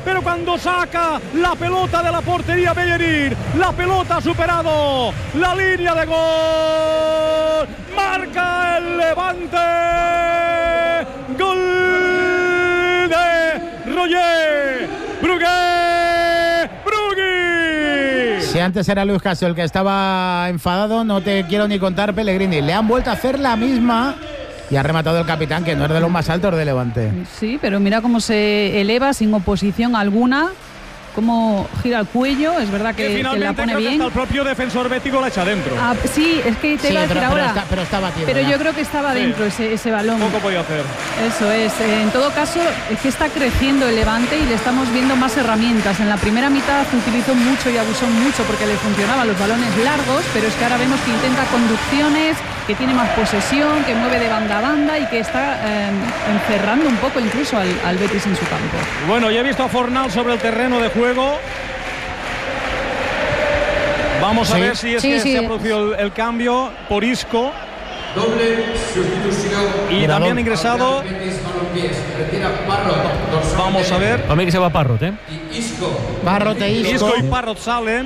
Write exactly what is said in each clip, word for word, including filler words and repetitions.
pero cuando saca la pelota de la portería Bellerín, la pelota ha superado la línea de gol, marca el Levante, gol de Roger Brugué, Brugui. Si antes era Luis Casio el que estaba enfadado, no te quiero ni contar, Pellegrini. Le han vuelto a hacer la misma y ha rematado el capitán, que no es de los más altos de Levante. Sí, pero mira cómo se eleva sin oposición alguna, cómo gira el cuello. Es verdad que, que, que la pone creo bien. Que hasta el propio defensor bético la echa dentro. Ah, sí, es que te sí, iba a decir pero, ahora. Pero, está, pero estaba batido. Pero ¿verdad? yo creo que estaba dentro, sí, ese, ese balón. Poco podía hacer. Eso es. En todo caso, es que está creciendo el Levante y le estamos viendo más herramientas. En la primera mitad utilizó mucho y abusó mucho porque le funcionaban los balones largos, pero es que ahora vemos que intenta conducciones, que tiene más posesión, que mueve de banda a banda y que está eh, encerrando un poco incluso al, al Betis en su campo. Bueno, ya he visto a Fornal sobre el terreno de juego. Vamos a sí. ver si es sí, que sí. se ha producido el, el cambio por Isco. Doble sustitución. Y también ha ingresado. Vamos a ver. A mí que se va Parrot, ¿eh? Isco. Parrot e Isco. Isco y Parrot salen.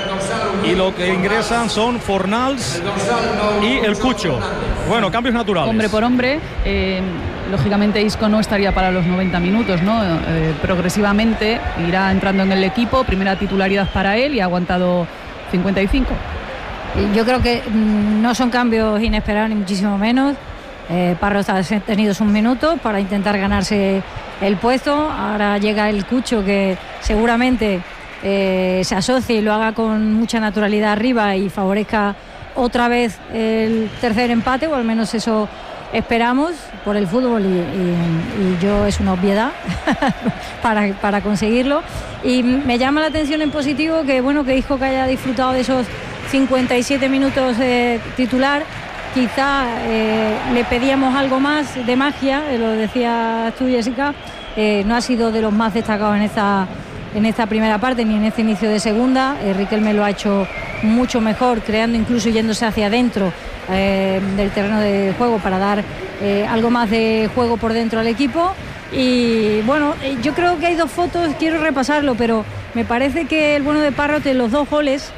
Y lo que ingresan son Fornals y el Cucho. Bueno, cambios naturales. Hombre por hombre. Eh, lógicamente Isco no estaría para los noventa minutos, ¿no? Eh, progresivamente irá entrando en el equipo. Primera titularidad para él y ha aguantado cincuenta y cinco. Yo creo que no son cambios inesperados ni muchísimo menos. eh, Parrot ha tenido sus minutos para intentar ganarse el puesto. Ahora llega el Cucho, que seguramente eh, se asocie y lo haga con mucha naturalidad arriba y favorezca otra vez el tercer empate, o al menos eso esperamos por el fútbol, y, y, y yo es una obviedad para, para conseguirlo. Y me llama la atención en positivo que bueno que Isco, que haya disfrutado de esos cincuenta y siete minutos de titular. Quizá eh, le pedíamos algo más de magia, eh, lo decías tú, Jessica. Eh, no ha sido de los más destacados en esta, en esta primera parte ni en este inicio de segunda. eh, Riquelme lo ha hecho mucho mejor, creando, incluso yéndose hacia adentro eh, del terreno de juego para dar eh, algo más de juego por dentro al equipo. Y bueno, eh, yo creo que hay dos fotos, quiero repasarlo, pero me parece que el bueno de Parrot en los dos goles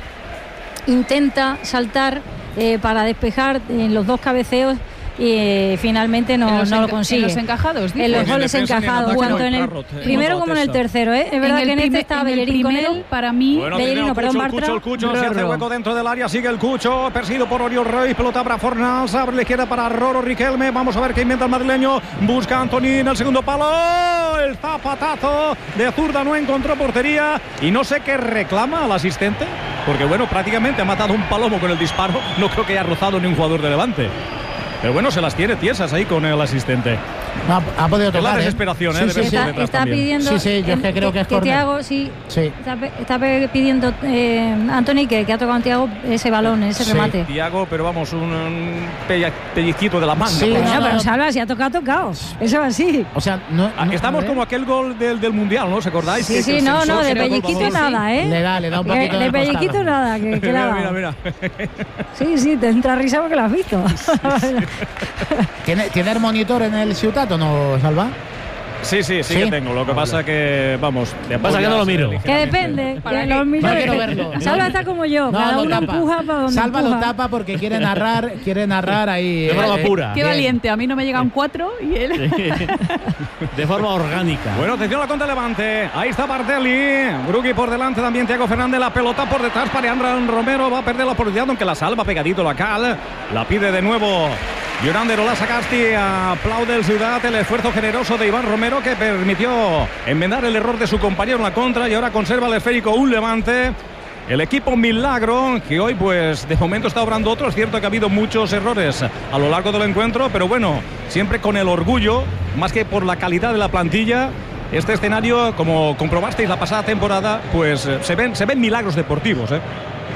intenta saltar eh, para despejar en los dos cabeceos y eh, finalmente no, no lo consigue. ¿En los encajados? En los goles encajados, tanto en el primero como en el tercero, ¿eh? Es verdad que en este está Bellerín con él. Para mí, bueno, Bellerín, no, perdón, Bartra. El Cucho, el Cucho, se hace hueco dentro del área, sigue el Cucho, perseguido por Oriol Rey, pelota para Fornals, abre la izquierda para Roro Riquelme. Vamos a ver qué inventa el madrileño, busca a Antonín, el segundo palo, el zapatazo de zurda, no encontró portería y no sé qué reclama al asistente, porque bueno, prácticamente ha matado un palomo con el disparo, no creo que haya rozado ni un jugador de Levante. Pero bueno, se las tiene tiesas ahí con el asistente. No, ha, ha podido tocar. Es la desesperación, ¿eh? Sí, sí, sí. Está, está pidiendo. Sí, sí, yo es que creo que es que Thiago, sí. sí. Está, está pidiendo eh, Anthony que, que ha tocado a Thiago ese balón, ese sí. remate. Thiago, pero vamos, un, un pellizquito de la manga. Sí, bueno, no, pero Salva, si ha tocado, ha tocado. Eso así. O sea, no, no estamos como aquel gol del, del Mundial, ¿no? ¿Os acordáis? Sí, que, sí, que no, no, de pellizquito nada, ¿eh? Le da, le da un poquito de, de pellizquito nada, que, que mira, la mira, mira. Sí, sí, te entra risa porque lo has visto. ¿Tiene, ¿Tiene el monitor en el Ciutat o no, Salva? Sí, sí, sí, sí que tengo. Lo que pasa que, vamos, de pasa que no lo miro. Que depende. Que lo miro. No quiero verlo. Salva está como yo. No, cada no uno tapa. empuja para donde Salva empuja. lo tapa porque quiere narrar, quiere narrar ahí. De forma eh, pura. Qué valiente. A mí no me llegan cuatro y él. De forma orgánica. Bueno, atención a la contra Levante. Ahí está Bardelli. Brugui por delante también. Thiago Fernández. La pelota por detrás para Andrán Romero. Va a perder la oportunidad, aunque la salva pegadito la Cal. La pide de nuevo Llorander Olasagasti. Aplaude el Ciudad el esfuerzo generoso de Iván Romero, que permitió enmendar el error de su compañero en la contra y ahora conserva el esférico un Levante. El equipo milagro, que hoy pues de momento está obrando otro. Es cierto que ha habido muchos errores a lo largo del encuentro, pero bueno, siempre con el orgullo, más que por la calidad de la plantilla. Este escenario, como comprobasteis la pasada temporada, pues se ven, se ven milagros deportivos, ¿eh?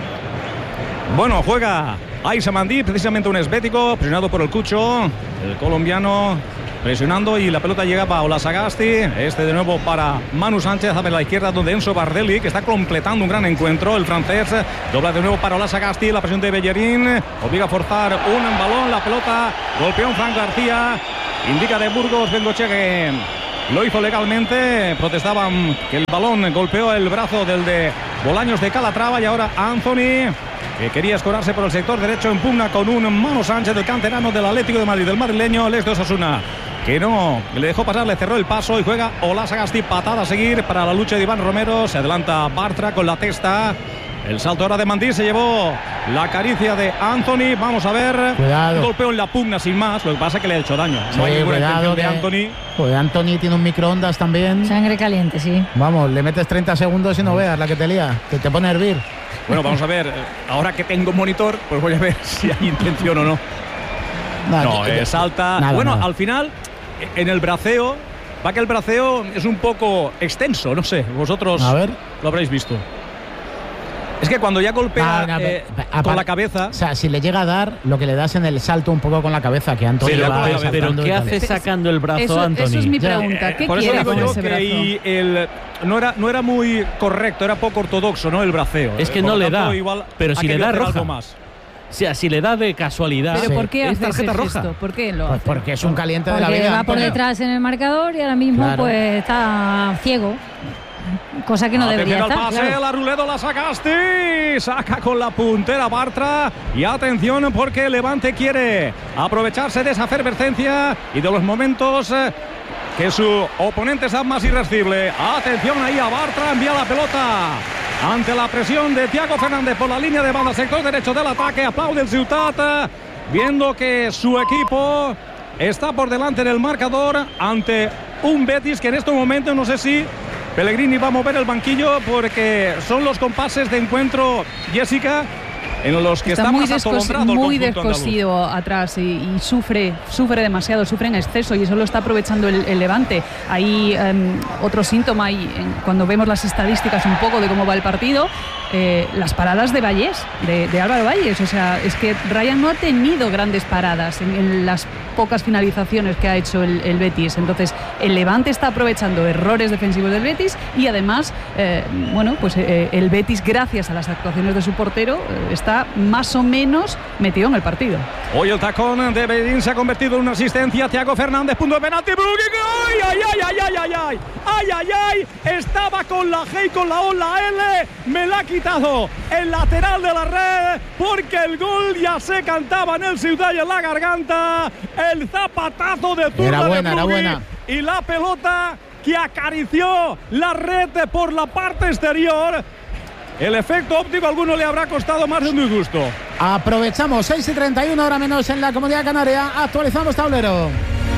Bueno, juega Aïssa Mandí, precisamente un esbético, presionado por el Cucho, el colombiano presionando, y la pelota llega para Olasagasti. Este de nuevo para Manu Sánchez, a ver la izquierda donde Enzo Bardelli, que está completando un gran encuentro. El francés dobla de nuevo para Olasagasti, la presión de Bellerín obliga a forzar un balón, la pelota golpeó a un Fran García, indica de Burgos Bengochea que lo hizo legalmente. Protestaban que el balón golpeó el brazo del de Bolaños de Calatrava y ahora Anthony, que quería escorarse por el sector derecho, en pugna con un Manu Sánchez, del canterano del Atlético de Madrid, del madrileño, Les de Osasuna, que no le dejó pasar, le cerró el paso y juega Olazábal. Patada a seguir para la lucha de Iván Romero. Se adelanta Bartra con la testa. El salto ahora de Mandí, se llevó la caricia de Anthony. Vamos a ver. Cuidado. Golpeo en la pugna sin más. Lo que pasa es que le ha hecho daño. Sí, no hay ninguna cuidado intención de que- Anthony. Pues Anthony tiene un microondas también. Sangre caliente, sí. Vamos, le metes treinta segundos y no veas la que te lía, que te pone a hervir. Bueno, vamos a ver. Ahora que tengo monitor, pues voy a ver si hay intención o no. Nada, No, que- eh, salta. nada, bueno, nada. al final, en el braceo, va que el braceo es un poco extenso. No sé, vosotros A ver. lo habréis visto. Es que cuando ya golpea Ah, no, eh, pe- pe- con apar- la cabeza. O sea, si le llega a dar, lo que le das en el salto un poco con la cabeza, que Anthony Sí, le va da con la cabeza. Pero saltando ¿qué y tal. hace sacando el brazo, Eso, Anthony? eso es mi Ya, pregunta. ¿Qué Por eso quiere digo con yo ese que brazo? y el, no, era, no era muy correcto, era poco ortodoxo, ¿no? El braceo. Es que Por no lo le tanto, da, igual pero ha si le querido da hacer roja. algo más. O sea, si le da de casualidad. ¿Pero Sí. por qué es hace ese tarjeta roja. gesto? ¿Por qué lo Pues hace? porque es un caliente de la Porque vida. va por Antonio. detrás en el marcador y ahora mismo Claro. pues está ciego. Cosa que no debería Atención estar. al pase, claro. la Ruledo, la sacaste. Saca con la puntera Bartra. Y atención porque Levante quiere aprovecharse de esa efervescencia y de los momentos eh, que su oponente está más irascible. Atención ahí a Bartra, envía la pelota ante la presión de Thiago Fernández por la línea de banda, sector derecho del ataque. Aplaude el Ciutat, viendo que su equipo está por delante en el marcador ante un Betis que en estos momentos no sé si Pellegrini va a mover el banquillo, porque son los compases de encuentro, Jessica, en los que está, Está muy, más descos- atolondrado el muy conjunto andaluz. descosido atrás y, y sufre sufre demasiado, sufre en exceso, y eso lo está aprovechando el, el Levante. Hay em, otro síntoma, y en- cuando vemos las estadísticas un poco de cómo va el partido, eh, las paradas de Vallés, de, de Álvaro Vallés. O sea, es que Ryan no ha tenido grandes paradas en, en las pocas finalizaciones que ha hecho el, el Betis. Entonces, el Levante está aprovechando errores defensivos del Betis, y además, eh, bueno, pues eh, el Betis, gracias a las actuaciones de su portero, eh, está más o menos metido en el partido. Hoy el tacón de Bedín se ha convertido en una asistencia. Thiago Fernández, punto de penalti. Brugui, ¡ay, ay, ay, ay, ay, ay, ay! ¡Ay, ay, ay! Estaba con la G y con la O, la L. Me la ha quitado el lateral de la red, porque el gol ya se cantaba en el Ciudad y en la garganta. El zapatazo de zurda Era de buena, era Brugui buena. y la pelota que acarició la red por la parte exterior. El efecto óptico a alguno le habrá costado más de un disgusto. Aprovechamos, seis y treinta y uno, hora menos en la Comunidad Canaria. Actualizamos tablero.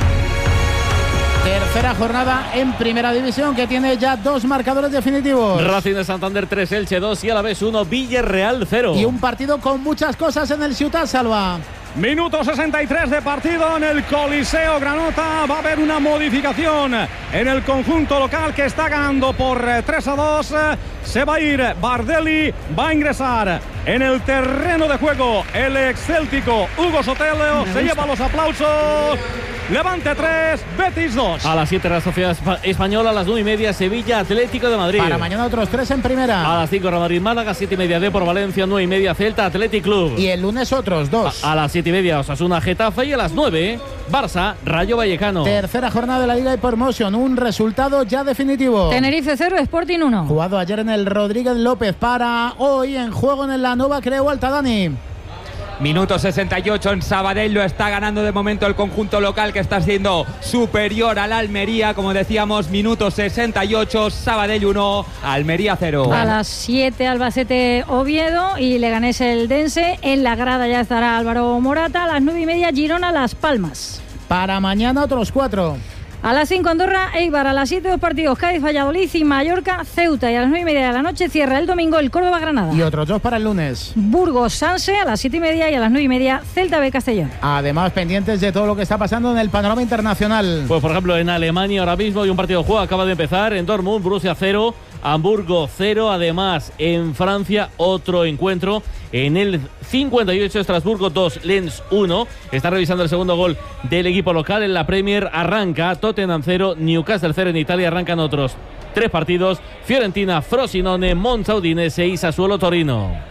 Tercera jornada en Primera División, que tiene ya dos marcadores definitivos. Racing de Santander tres, Elche dos y Alavés uno, Villarreal cero. Y un partido con muchas cosas en el Ciutat, Salva. Minuto sesenta y tres de partido en el Coliseo Granota. Va a haber una modificación en el conjunto local, que está ganando por eh, tres a dos. Se va a ir Bardelli, va a ingresar en el terreno de juego el excéltico Hugo Sotelo. Se lleva los aplausos. Levante tres, Betis dos. A las siete la Sociedad Espa- Española, a las nueve y media Sevilla Atlético de Madrid. Para mañana otros tres en Primera. A las cinco Real Madrid Málaga, siete y media D por Valencia, nueve y media Celta Athletic Club. Y el lunes otros dos. A, a las siete y media Osasuna Getafe, y a las nueve Barça Rayo Vallecano. Tercera jornada de la Liga y Promotion, un resultado ya definitivo. Tenerife cero, Sporting uno. Jugado ayer en el Rodríguez López, para hoy en juego en la Nova Creu Alta, Dani. Minuto sesenta y ocho en Sabadell, lo está ganando de momento el conjunto local, que está siendo superior al Almería. Como decíamos, minuto sesenta y ocho, Sabadell uno, Almería cero. A las siete Albacete Oviedo y Leganés Eldense. En la grada ya estará Álvaro Morata. A las nueve y media Girona Las Palmas. Para mañana otros cuatro. A las cinco Andorra Eibar. A las siete dos partidos Cádiz Valladolid y Mallorca Ceuta. Y a las nueve y media de la noche cierra el domingo el Córdoba Granada. Y otros dos para el lunes. Burgos Sanse a las siete y media, y a las nueve y media Celta B Castellón. Además, pendientes de todo lo que está pasando en el panorama internacional. Pues por ejemplo en Alemania ahora mismo hay un partido de juego, acaba de empezar en Dortmund, Borussia cero, Hamburgo cero. Además en Francia otro encuentro, en el cincuenta y ocho Estrasburgo dos, Lens uno. Está revisando el segundo gol del equipo local. En la Premier arranca Tottenham cero, Newcastle cero. En Italia arrancan otros tres partidos: Fiorentina, Frosinone, Monza Udinese y Sassuolo Torino.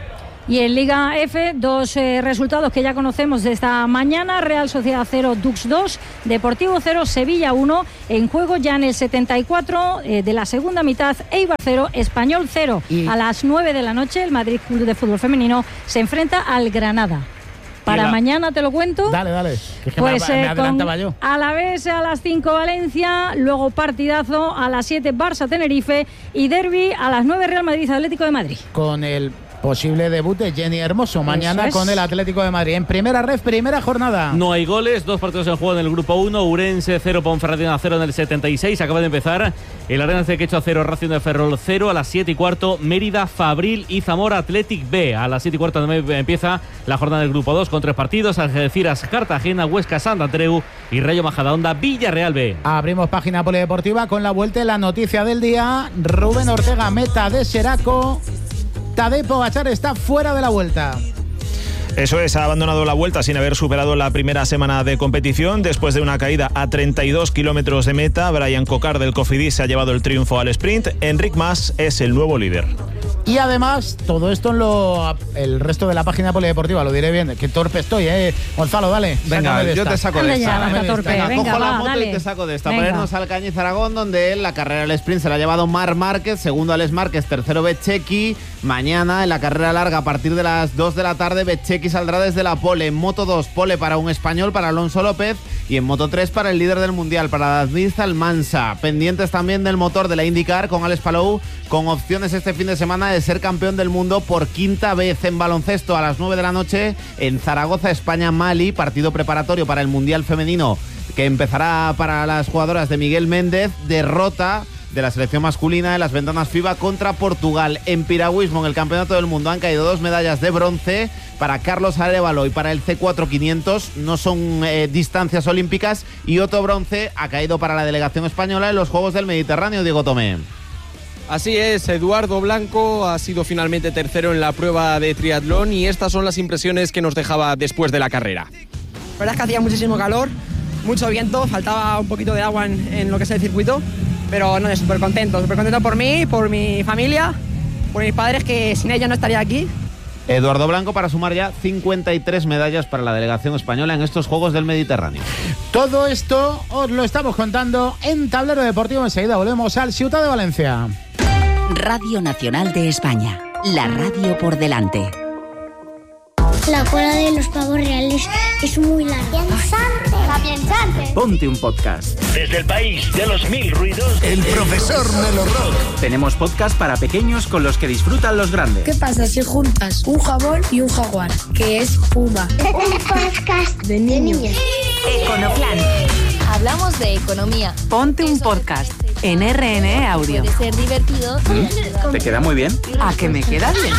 Y en Liga F, dos eh, resultados que ya conocemos de esta mañana: Real Sociedad cero, Dux dos, Deportivo cero, Sevilla uno. En juego ya en el setenta y cuatro eh, de la segunda mitad, Eibar cero, Español cero. Y a las nueve de la noche, el Madrid Club de Fútbol Femenino se enfrenta al Granada. Para la... mañana te lo cuento. Dale, dale. Que pues me, me eh, adelantaba yo. A la vez a las cinco Valencia, luego partidazo a las siete Barça Tenerife y derbi a las nueve Real Madrid Atlético de Madrid. Con el posible debut de Jenny Hermoso mañana es. con el Atlético de Madrid. En primera ref, primera jornada. No hay goles, dos partidos en juego en el grupo uno. Urense cero, Ponferradina cero en el setenta y seis. Acaba de empezar el Arenas de Quechua cero, Racing de Ferrol cero. A las siete y cuarto, Mérida, Fabril y Zamora Athletic B. A las siete y cuarto empieza la jornada del grupo dos con tres partidos: Algeciras, Cartagena, Huesca, Sant Andreu y Rayo Majadahonda, Villarreal B. Abrimos página polideportiva con la vuelta y la noticia del día. Rubén Ortega, meta de Xeraco. Tadej Pogačar está fuera de la Vuelta. Eso es, ha abandonado la Vuelta sin haber superado la primera semana de competición. Después de una caída a treinta y dos kilómetros de meta, Brian Cocard del Cofidis se ha llevado el triunfo al sprint. Enric Mas es el nuevo líder. Y además, todo esto en lo, el resto de la página polideportiva, lo diré bien. Qué torpe estoy, ¿eh? Gonzalo, dale. Venga, yo te saco de esta. Anda ya, torpe. Venga, Venga, cojo va, la moto dale. y te saco de esta. Venga. Ponernos al Cañiz Aragón, donde la carrera del sprint se la ha llevado Marc Márquez, segundo Alex Márquez, tercero Bezzecchi. Mañana, en la carrera larga, a partir de las dos de la tarde, Bezzecchi saldrá desde la pole. En Moto dos, pole para un español, para Alonso López. Y en Moto tres, para el líder del Mundial, para David Almansa. Pendientes también del motor de la IndyCar con Alex Palou, con opciones este fin de semana de ser campeón del mundo por quinta vez. En baloncesto, a las nueve de la noche, en Zaragoza, España-Mali, partido preparatorio para el Mundial Femenino, que empezará para las jugadoras de Miguel Méndez. Derrota de la selección masculina en las ventanas FIBA contra Portugal. En piragüismo, en el Campeonato del Mundo, han caído dos medallas de bronce para Carlos Arévalo y para el C cuatro quinientos. No son eh, distancias olímpicas. Y otro bronce ha caído para la delegación española en los Juegos del Mediterráneo. Diego Tomé. Así es, Eduardo Blanco ha sido finalmente tercero en la prueba de triatlón y estas son las impresiones que nos dejaba después de la carrera. La verdad es que hacía muchísimo calor, mucho viento, faltaba un poquito de agua en, en lo que es el circuito, pero no, súper contento, súper contento por mí, por mi familia, por mis padres, que sin ellos no estaría aquí. Eduardo Blanco para sumar ya cincuenta y tres medallas para la delegación española en estos Juegos del Mediterráneo. Todo esto os lo estamos contando en Tablero Deportivo. Enseguida volvemos al Ciutat de Valencia. Radio Nacional de España, la radio por delante. La cola de los pavos reales es muy larga. Piensante, piensante. Ponte un podcast. Desde el país de los mil ruidos, el profesor Melo Rock. Tenemos podcast para pequeños con los que disfrutan los grandes. ¿Qué pasa si juntas un jabón y un jaguar? Que es Puma. Un podcast de niños. Econoplan. Hablamos de economía. Ponte un podcast en R N E Audio. Puede ser divertido. ¿Mm? ¿Te queda muy bien? ¿A que me queda bien?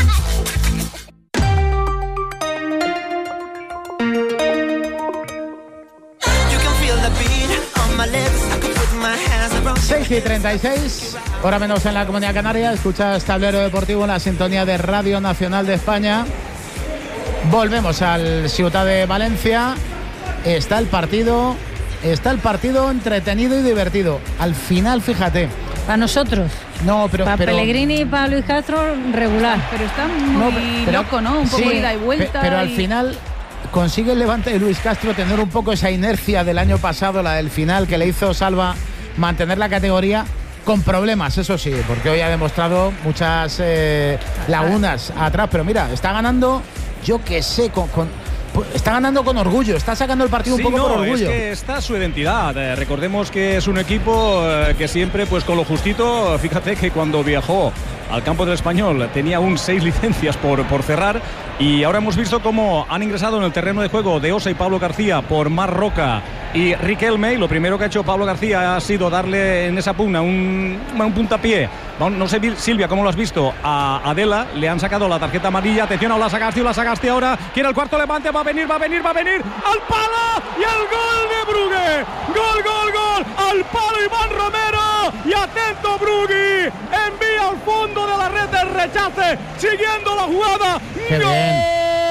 seis y treinta y seis, hora menos en la Comunidad Canaria. Escuchas Tablero Deportivo en la sintonía de Radio Nacional de España. Volvemos al Ciutat de Valencia. Está el partido, está el partido entretenido y divertido. Al final, fíjate. Para nosotros. No, pero para pero, Pellegrini y para Luis Castro, regular. Pero está muy no, pero, loco, ¿no? Un poco sí, ida y vuelta. Pero y... al final consigue el Levante de Luis Castro tener un poco esa inercia del año pasado, la del final, que le hizo Salva mantener la categoría con problemas, eso sí, porque hoy ha demostrado muchas eh, lagunas atrás. Pero mira, está ganando, yo que sé, con... con está ganando con orgullo, está sacando el partido sí, un poco no, por orgullo. Es que está su identidad. Eh, recordemos que es un equipo eh, que siempre, pues con lo justito, fíjate que cuando viajó al campo del Español tenía aún seis licencias por, por cerrar, y ahora hemos visto cómo han ingresado en el terreno de juego de Osa y Pablo García por Marc Roca y Riquelme. Y lo primero que ha hecho Pablo García ha sido darle en esa pugna un, un puntapié. No sé, Silvia, ¿cómo lo has visto? A Adela le han sacado la tarjeta amarilla. Atención a Ola Sagasti, Ola Sagasti ahora quiere el cuarto levante, va a venir, va a venir, va a venir al palo y el gol de Brugge. Gol, gol, gol, al palo Iván Romero, y atento Brugge, envía al fondo de la red del rechace, siguiendo la jugada. ¡Qué ¡Gol! bien!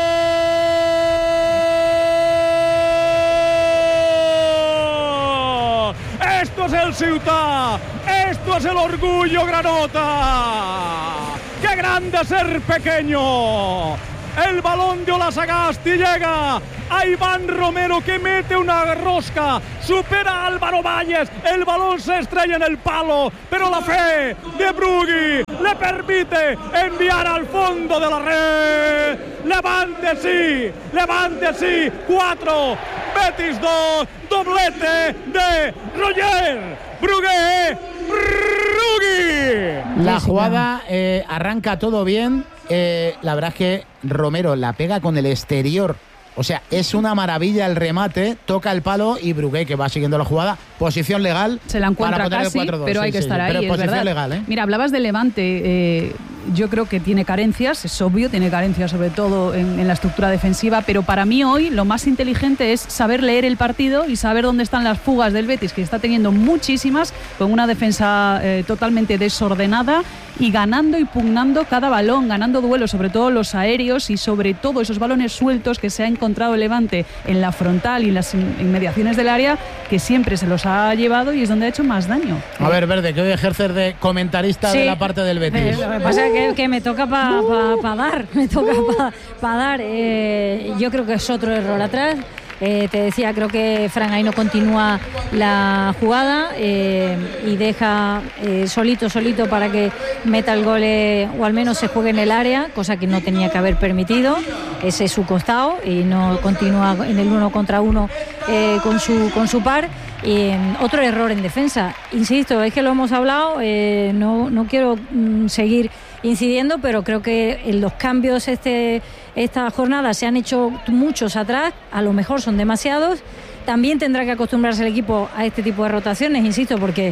Esto es el Ciutat, esto es el orgullo granota. ¡Qué grande ser pequeño! el balón de Olasagasti, llega a Iván Romero que mete una rosca, supera a Álvaro Valles, el balón se estrella en el palo, pero la fe de Brugui le permite enviar al fondo de la red. Levante sí, Levante sí, cuatro, Betis dos, doblete de Roger Brugui. Brugui. La jugada eh, arranca todo bien. Eh, la verdad es que Romero la pega con el exterior. O sea, es una maravilla el remate, toca el palo y Brugui, que va siguiendo la jugada, posición legal. Se la encuentra para casi, el pero hay sí, que sí, estar sí, ahí, pero es posición verdad. legal, ¿eh? Mira, hablabas de Levante, eh, yo creo que tiene carencias, es obvio, tiene carencias sobre todo en, en la estructura defensiva, pero para mí hoy lo más inteligente es saber leer el partido y saber dónde están las fugas del Betis, que está teniendo muchísimas, con una defensa eh, totalmente desordenada y ganando y pugnando cada balón, ganando duelos, sobre todo los aéreos y sobre todo esos balones sueltos que se ha encontrado el Levante en la frontal y en las inmediaciones del área, que siempre se los ha llevado y es donde ha hecho más daño. A ver, Verde, que hoy ejercer de comentarista Sí. de la parte del Betis. Eh, lo que pasa es que, que me toca para pa, pa dar, me toca para pa dar. Eh, yo creo que es otro error atrás. Eh, te decía, creo que Fran ahí no continúa la jugada eh, y deja eh, solito, solito para que meta el gol eh, o al menos se juegue en el área, cosa que no tenía que haber permitido. Ese es su costado y no continúa en el uno contra uno eh, con su con su par. Y eh, otro error en defensa. Insisto, es que lo hemos hablado, eh, no, no quiero mm, seguir incidiendo, pero creo que en los cambios este, esta jornada se han hecho muchos atrás, a lo mejor son demasiados. También tendrá que acostumbrarse el equipo a este tipo de rotaciones, insisto, porque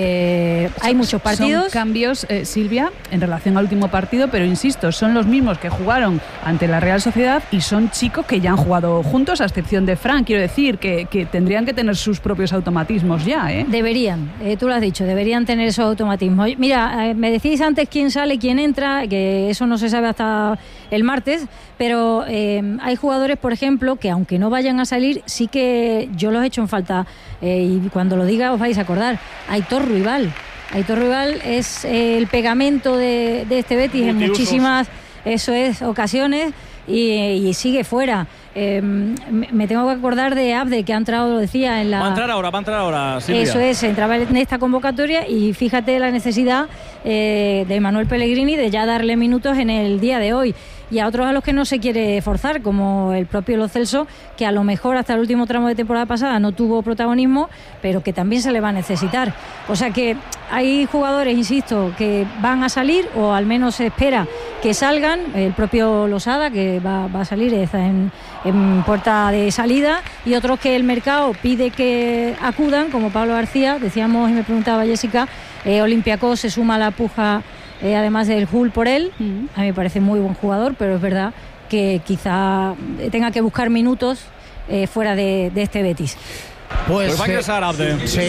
eh, hay muchos partidos. Son cambios, eh, Silvia, en relación al último partido, pero insisto, son los mismos que jugaron ante la Real Sociedad y son chicos que ya han jugado juntos, a excepción de Fran. Quiero decir que, que tendrían que tener sus propios automatismos ya, ¿eh? Deberían, eh, tú lo has dicho, deberían tener esos automatismos. Mira, eh, me decís antes quién sale, quién entra, que eso no se sabe hasta el martes, pero eh, hay jugadores, por ejemplo, que aunque no vayan a salir, sí que yo los he hecho en falta, eh, y cuando lo diga os vais a acordar. Aitor Ruibal. Aitor Ruibal es eh, el pegamento de, de este Betis en muchísimas, eso es, ocasiones, y, y sigue fuera. Eh, me tengo que acordar de Abde, que ha entrado, lo decía, en la... Va a entrar ahora, va a entrar ahora, Silvia. Eso es, entraba en esta convocatoria y fíjate la necesidad eh, de Manuel Pellegrini de ya darle minutos en el día de hoy. Y a otros a los que no se quiere forzar, como el propio Lo Celso, que a lo mejor hasta el último tramo de temporada pasada no tuvo protagonismo, pero que también se le va a necesitar. O sea que hay jugadores, insisto, que van a salir, o al menos se espera que salgan. El propio Losada, que va, va a salir, está en, en puerta de salida, y otros que el mercado pide que acudan, como Pablo García. Decíamos, y me preguntaba Jessica, eh, Olympiacos se suma a la puja, Eh, además del Hull por él. A mí me parece muy buen jugador, pero es verdad que quizá tenga que buscar minutos eh, fuera de, de este Betis. Pues, pues va a ingresar Abde. Sí.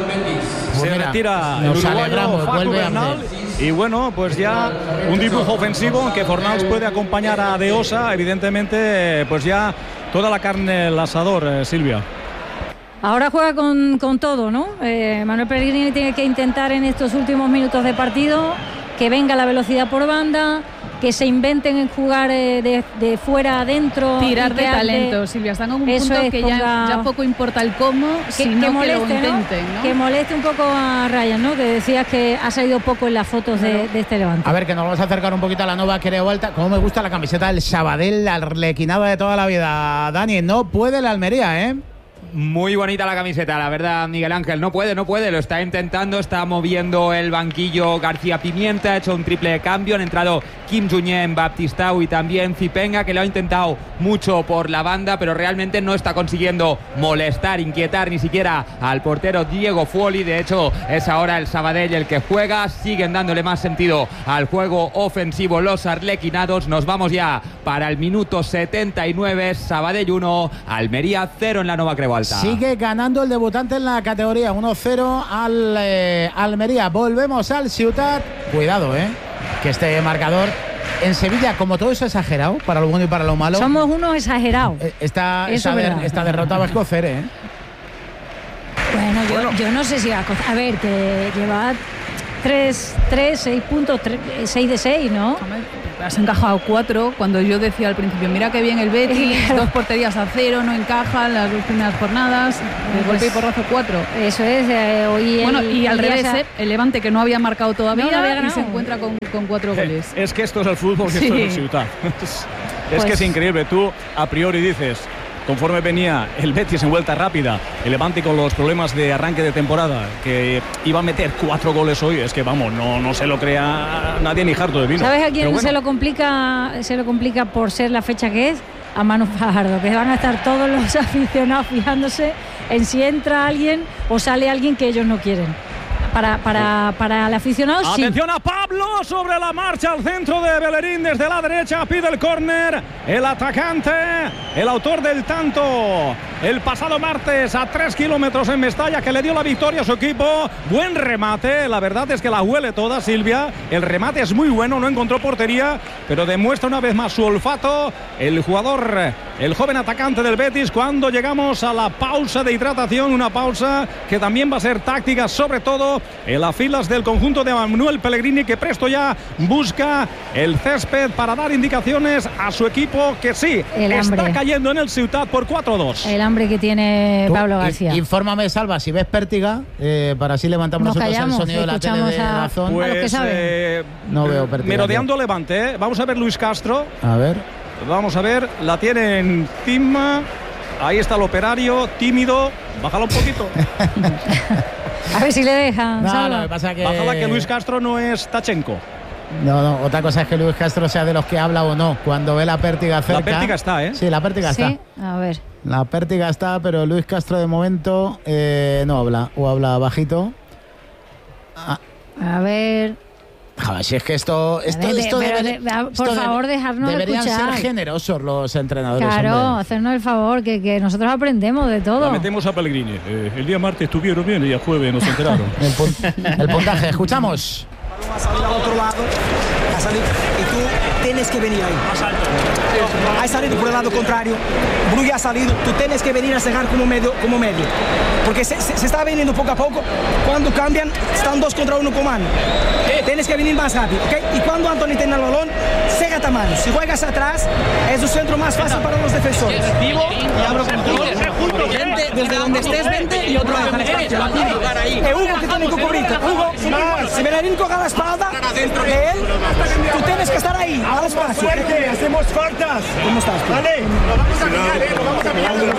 Se Pues mira, retira el nos uruguayo alegramos, Facu vuelve Bernal. Abde. Y bueno, pues ya un dibujo ofensivo en que Fornals puede acompañar a De Osa. Evidentemente, pues ya toda la carne el asador, eh, Silvia. Ahora juega con, con todo, ¿no? Eh, Manuel Pellegrini tiene que intentar en estos últimos minutos de partido que venga la velocidad por banda, que se inventen en jugar eh, de, de fuera adentro. Tirar de talento, Silvia. Están en un punto es, que ponga, ya, ya poco importa el cómo, que, sino que, que moleste, lo intenten, ¿no? ¿no? Que moleste un poco a Ryan, ¿no? Que decías que ha salido poco en las fotos de, de este Levante. A ver, que nos vamos a acercar un poquito a la nueva Creo Vuelta. Como me gusta la camiseta del Sabadell, la arlequinada de toda la vida. Dani, no puede la Almería, ¿eh? Muy bonita la camiseta, la verdad, Miguel Ángel. No puede, no puede, lo está intentando, está moviendo el banquillo García Pimienta, ha hecho un triple de cambio, han entrado Kim Junyent, Baptistao y también Zipenga, que lo ha intentado mucho por la banda, pero realmente no está consiguiendo molestar, inquietar ni siquiera al portero Diego Fuoli. De hecho, es ahora el Sabadell el que juega, siguen dándole más sentido al juego ofensivo los arlequinados. Nos vamos ya para el minuto setenta y nueve, Sabadell uno, Almería cero en la Nova Creu Alta. Sigue ganando el debutante en la categoría, uno cero al eh, Almería. Volvemos al Ciutat. Cuidado, eh, que este marcador en Sevilla, como todo es exagerado, para lo bueno y para lo malo. Somos unos exagerados. Eh, esta, Eso esta, es de, esta derrota va a escocer, ¿eh? Bueno, yo, yo no sé si va a... A ver, que lleva tres, tres, seis puntos, seis de seis, ¿no? Has encajado cuatro, cuando yo decía al principio, mira qué bien el Betis, dos porterías a cero, no encajan las dos primeras jornadas, de golpe y porrazo cuatro. Eso es, eh, hoy Bueno, el, y al el revés, Barça- eh, el Levante que no había marcado todavía No, no había y ganado. se encuentra con, con cuatro goles. Es que esto es el fútbol, que Sí. esto es el Ciutat. Es, es Pues- que es increíble. Tú a priori dices, conforme venía el Betis en vuelta rápida, el Levante con los problemas de arranque de temporada, que iba a meter cuatro goles hoy, es que vamos, no, no se lo crea nadie ni harto de vino. ¿Sabes a quién Pero bueno, se lo complica? Se lo complica por ser la fecha que es, a Manu Fajardo, que van a estar todos los aficionados fijándose en si entra alguien o sale alguien que ellos no quieren. Para, para, para el aficionado, sí. Atención a Pablo sobre la marcha al centro de Bellerín desde la derecha, pide el córner, el atacante, el autor del tanto el pasado martes a tres kilómetros en Mestalla, que le dio la victoria a su equipo. Buen remate, la verdad es que la huele toda Silvia, el remate es muy bueno, no encontró portería, pero demuestra una vez más su olfato el jugador, el joven atacante del Betis, cuando llegamos a la pausa de hidratación, una pausa que también va a ser táctica, sobre todo en las filas del conjunto de Manuel Pellegrini, que presto ya busca el césped para dar indicaciones a su equipo, que sí, El está hambre. cayendo en el Ciutat por cuatro dos. El hambre que tiene Tú, Pablo in- García. Infórmame, Salva, si ves Pértiga, eh, para así levantamos Nos nosotros callamos, el sonido de la tele escuchamos de a- Dazón. a los que Pues, saben. eh, No veo Pértiga. merodeando Levante, ¿eh? Vamos a ver Luis Castro. A ver. Vamos a ver, la tiene encima. Ahí está el operario, tímido. Bájala un poquito. A ver si le dejan. No, Salva. lo que pasa que... Bájala, que Luis Castro no es Tachenko. No, no, otra cosa es que Luis Castro sea de los que habla o no. Cuando ve la Pértiga cerca... La Pértiga está, ¿eh? Sí, la Pértiga Sí, está. a ver. La Pértiga está, pero Luis Castro de momento eh, no habla. O habla bajito. Ah, A ver. joder, si es que esto... esto, ver, esto pero debería- de- a- por esto debe- favor, dejarnos Deberían escuchar. ser generosos los entrenadores. Claro, hombre. hacernos el favor, que, que nosotros aprendemos de todo. La metemos a Pellegrini. Eh, el día martes estuvieron bien, el día jueves nos enteraron. el, pun- el puntaje, escuchamos. Ha salido al otro lado, ha salido, y tú tienes que venir ahí. Ha salido por el lado contrario, Brugge ha salido, tú tienes que venir a cegar como medio, como medio. Porque se, se, se está viniendo poco a poco, cuando cambian, están dos contra uno con mano. Tienes que venir más rápido, ¿ok? Y cuando Anthony tiene el balón, cégate a mano. Si juegas atrás, es un centro más fácil para los defensores. Y abro contigo. Vente, desde donde estés, vente y otro baja el espacio. Es Hugo que tiene que cubrirte. Hugo, si Bellerín coja la espalda de él, tú tienes que estar ahí, al espacio. Hacemos faltas. ¿Cómo estás? Vale, lo vamos a pillar, eh, lo vamos a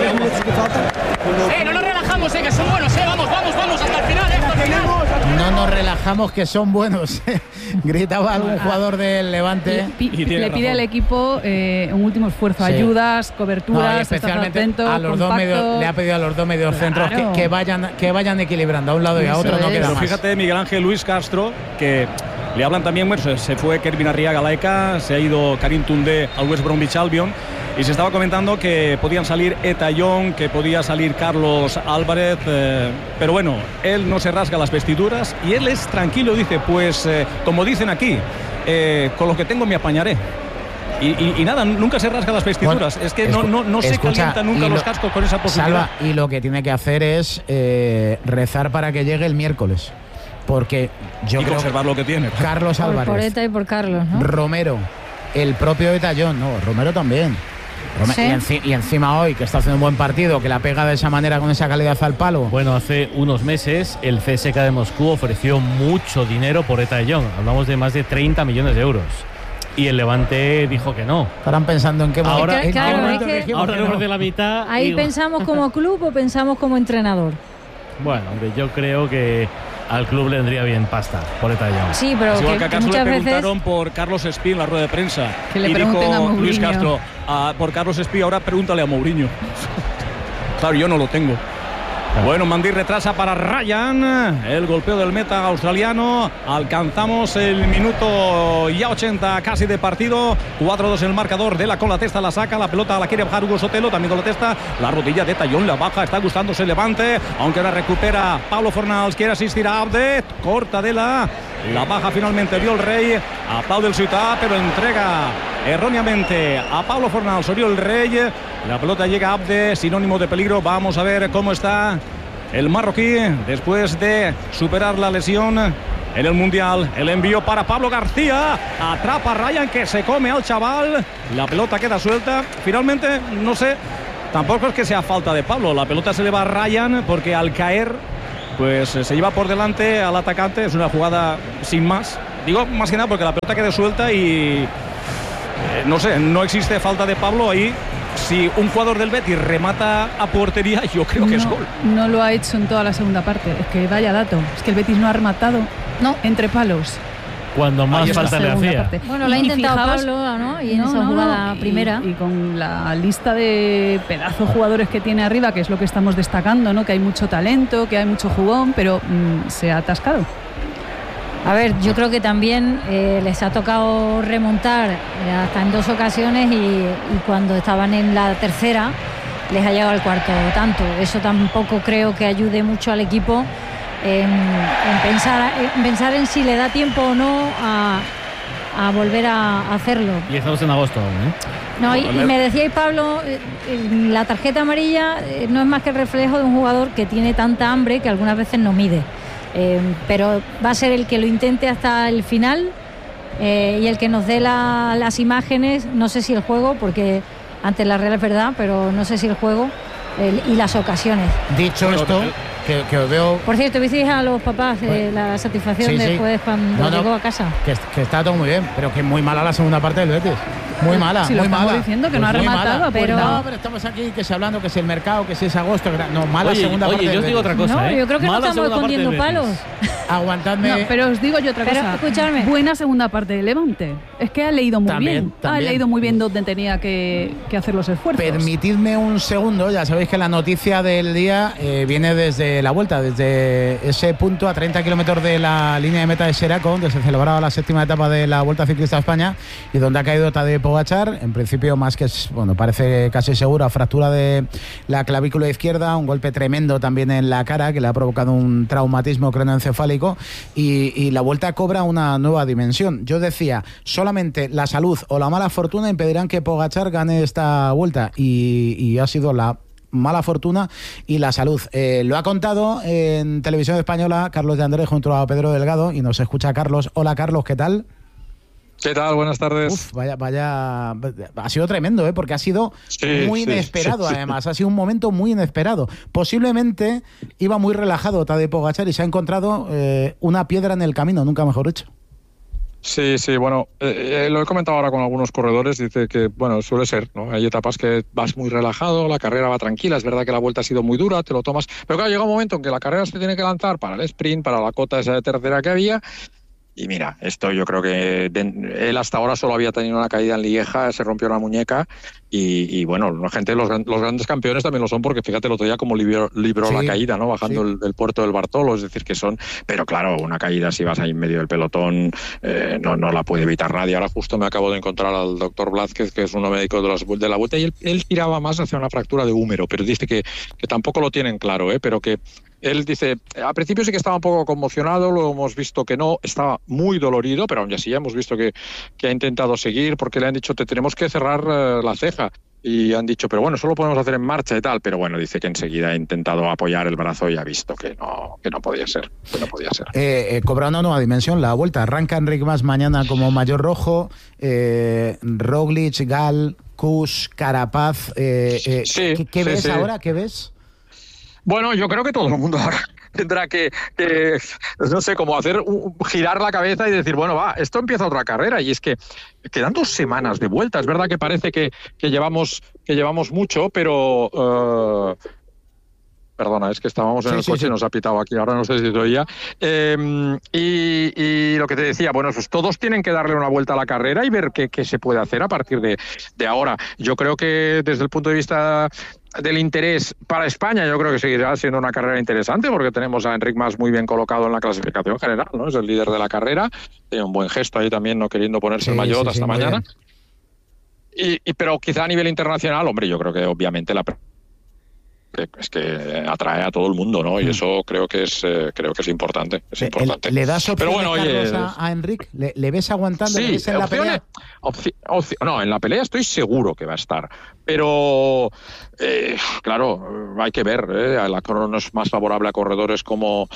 pillar. Eh, no nos relajamos, eh, que son buenos, eh, vamos, vamos, vamos, hasta el final, eh, hasta el final. No nos relajamos, que son buenos. Gritaba algún jugador del Levante. Pi- le pide al equipo eh, un último esfuerzo, Sí. ayudas, No, coberturas, y estar especialmente atento, a los dos compacto. medios, le ha pedido a los dos medios centros que, Claro. que vayan que vayan equilibrando a un lado y a Eso otro, no es. queda Pero más. fíjate, Miguel Ángel, Luis Castro, que le hablan también, bueno, se, se fue Kervin Arriaga Laeka, se ha ido Karim Toundé al West Bromwich Albion, y se estaba comentando que podían salir Eta Young, que podía salir Carlos Álvarez, eh, pero bueno, él no se rasga las vestiduras y él es tranquilo, dice, pues eh, como dicen aquí, eh, con lo que tengo me apañaré. Y, y- y nada, nunca se rasga las vestiduras. Bueno, es que no, escu- no, no se escucha, calienta nunca y los lo- cascos con esa posibilidad. Salva, y lo que tiene que hacer es eh, rezar para que llegue el miércoles. Porque yo Y creo conservar lo que tiene. Carlos Por, Álvarez, por Eta y por Carlos, ¿no? Romero, el propio Etallón, no, Romero también. Rome- Sí. y, enci- y encima hoy, que está haciendo un buen partido, que la pega de esa manera con esa calidad al palo. Bueno, hace unos meses el C S K de Moscú ofreció mucho dinero por Eta Young. Hablamos de más de treinta millones de euros. Y el Levante dijo que no. Estarán pensando en qué Ahora, momento- en qué claro, momento es que- dijimos ahora que le no. ofrece la mitad. Ahí y- pensamos como club o pensamos como entrenador. Bueno, hombre, yo creo que al club le vendría bien pasta por Eta Young. Sí, pero Es igual que, que que acaso le muchas veces preguntaron por Carlos Espí en la rueda de prensa. Que le y pregunten a dijo Luis Mourinho. Castro, "Ah, por Carlos Espí, ahora pregúntale a Mourinho". Claro, yo no lo tengo. Bueno, Mandir retrasa para Ryan. El golpeo del meta australiano. Alcanzamos el minuto ya ochenta casi de partido. cuatro dos el marcador. De la con la testa la saca. La pelota la quiere bajar Hugo Sotelo. También con la testa. La rodilla de Tallón la baja. Está gustándose el Levante. Aunque la recupera Pablo Fornals. Quiere asistir a Abde. Corta de la. La baja finalmente vio el Rey. Aplaude el Ciutat, pero entrega erróneamente a Pablo Fornals. Orió el Rey. La pelota llega a Abde, sinónimo de peligro. Vamos a ver cómo está el marroquí después de superar la lesión en el Mundial. El envío para Pablo García. Atrapa a Ryan, que se come al chaval. La pelota queda suelta. Finalmente, no sé, tampoco es que sea falta de Pablo. La pelota se le va a Ryan porque al caer, pues se lleva por delante al atacante. Es una jugada sin más. Digo más que nada porque la pelota queda suelta y eh, no sé, no existe falta de Pablo ahí. Si un jugador del Betis remata a portería, yo creo que no, es gol. No lo ha hecho en toda la segunda parte. Es que vaya dato. Es que el Betis no ha rematado no. entre palos. Cuando más falta le hacía. Parte. Bueno, lo ha intentado fijaos, Pablo, ¿no? Y en no, esa no, jugada no. primera. Y, y con la lista de pedazos jugadores que tiene arriba, que es lo que estamos destacando, ¿no? Que hay mucho talento, que hay mucho jugón, pero mmm, se ha atascado. A ver, yo creo que también eh, les ha tocado remontar eh, hasta en dos ocasiones y, y cuando estaban en la tercera les ha llegado el cuarto tanto. Eso tampoco creo que ayude mucho al equipo en, en, pensar, en pensar en si le da tiempo o no a, a volver a hacerlo. Y estamos en agosto aún, ¿eh? No, y, y me decíais, Pablo, eh, la tarjeta amarilla eh, no es más que el reflejo de un jugador que tiene tanta hambre que algunas veces no mide. Eh, pero va a ser el que lo intente hasta el final eh, y el que nos dé la, las imágenes, no sé si el juego, porque antes la Real es verdad, pero no sé si el juego el, y las ocasiones. Dicho esto, que, que os veo... Por cierto, ¿visteis a los papás eh, la satisfacción sí, después sí. cuando no, no, llegó a casa? Que, que está todo muy bien, pero que muy mala la segunda parte del Betis. Muy mala, si muy lo mala. diciendo que pues no ha rematado, pero... No, pero estamos aquí que si hablando que si el mercado, que si es agosto, que... no, mala oye, segunda oye, parte. Oye, yo os digo otra cosa, no, ¿eh? yo creo que mala no estamos escondiendo palos. Aguantadme. No, pero os digo yo otra pero, cosa. Escuchadme. Buena segunda parte de Levante. Es que ha leído muy también, bien. También. Ha leído muy bien dónde tenía que, que hacer los esfuerzos. Permitidme un segundo. Ya sabéis que la noticia del día eh, viene desde la vuelta, desde ese punto a treinta kilómetros de la línea de meta de Seraco, donde se celebraba la séptima etapa de la Vuelta Ciclista a España y donde ha caído Tadej Pogačar. En principio, más que bueno, parece casi segura fractura de la clavícula izquierda, un golpe tremendo también en la cara que le ha provocado un traumatismo craneoencefálico y, y la Vuelta cobra una nueva dimensión. Yo decía, solamente la salud o la mala fortuna impedirán que Pogačar gane esta Vuelta y, y ha sido la mala fortuna y la salud. Eh, lo ha contado en Televisión Española Carlos de Andrés junto a Pedro Delgado y nos escucha Carlos. Hola Carlos, ¿qué tal? ¿Qué tal? Buenas tardes. Uf, vaya, vaya, ha sido tremendo, ¿eh? Porque ha sido sí, muy sí, inesperado, sí, además, sí. ha sido un momento muy inesperado. Posiblemente iba muy relajado Tadej Pogačar y se ha encontrado eh, una piedra en el camino, nunca mejor dicho. Sí, sí, bueno, eh, lo he comentado ahora con algunos corredores, dice que, bueno, suele ser, ¿no? Hay etapas que vas muy relajado, la carrera va tranquila, es verdad que la vuelta ha sido muy dura, te lo tomas, pero claro, llega un momento en que la carrera se tiene que lanzar para el sprint, para la cota esa de tercera que había. Y mira, esto yo creo que de, él hasta ahora solo había tenido una caída en Lieja, se rompió la muñeca y, y bueno, la gente, los, los grandes campeones también lo son porque fíjate el otro día como libró, libró sí, la caída, ¿no? Bajando sí. el, el puerto del Bartolo, es decir, que son... Pero claro, una caída si vas ahí en medio del pelotón eh, no, no la puede evitar nadie. Ahora justo me acabo de encontrar al doctor Blázquez, que es uno médico de, los, de la Vuelta, y él, él tiraba más hacia una fractura de húmero, pero dice que, que tampoco lo tienen claro, ¿eh? Pero que... Él dice, a principio sí que estaba un poco conmocionado, luego hemos visto que no, estaba muy dolorido, pero aún así hemos visto que, que ha intentado seguir porque le han dicho, te tenemos que cerrar uh, la ceja. Y han dicho, pero bueno, solo podemos hacer en marcha y tal. Pero bueno, dice que enseguida ha intentado apoyar el brazo y ha visto que no, que no podía ser. Que no podía ser. Eh, eh, cobra una nueva dimensión la Vuelta. Arranca Enric Mas mañana como mayor rojo. Eh, Roglic, Gal, Kuss, Carapaz. Eh, eh, sí, ¿Qué, qué sí, ves sí. ahora? ¿Qué ves? Bueno, yo creo que todo el mundo ahora tendrá que, que no sé, como hacer un, girar la cabeza y decir, bueno, va, esto empieza otra carrera. Y es que quedan dos semanas de vuelta. Es verdad que parece que, que, llevamos, que llevamos mucho, pero... Uh, Perdona, es que estábamos en sí, el coche sí, sí. y nos ha pitado aquí, ahora no sé si se oía. Eh, y, y lo que te decía, bueno, pues todos tienen que darle una vuelta a la carrera y ver qué, qué se puede hacer a partir de, de ahora. Yo creo que desde el punto de vista del interés para España, yo creo que seguirá siendo una carrera interesante porque tenemos a Enric Mas muy bien colocado en la clasificación general, ¿no? Es el líder de la carrera, tiene un buen gesto ahí también, no queriendo ponerse sí, el maillot sí, hasta sí, mañana. Y, y, pero quizá a nivel internacional, hombre, yo creo que obviamente la que, es que atrae a todo el mundo, ¿no? Y eso creo que es eh, creo que es importante, es importante. ¿Le das opciones, Pero bueno, Carlos, oye, a, a Enric? ¿Le, ¿Le ves aguantando? Sí, ¿Le ves en la opciones, pelea? opci- opci- no, en la pelea estoy seguro que va a estar, pero eh, claro, hay que ver, ¿eh? La crono es más favorable a corredores como,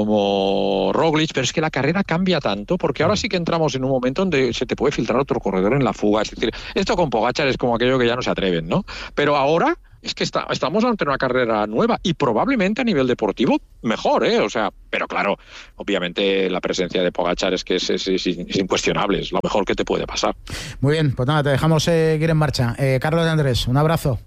como Roglic, pero es que la carrera cambia tanto, porque ahora sí que entramos en un momento donde se te puede filtrar otro corredor en la fuga, es decir, esto con Pogačar es como aquello que ya no se atreven, ¿no? Pero ahora es que está, estamos ante una carrera nueva y probablemente a nivel deportivo mejor, ¿eh? O sea, pero claro, obviamente la presencia de Pogačar es que es, es, es, es incuestionable, es lo mejor que te puede pasar. Muy bien, pues nada, te dejamos seguir en marcha. Eh, Carlos de Andrés, un abrazo.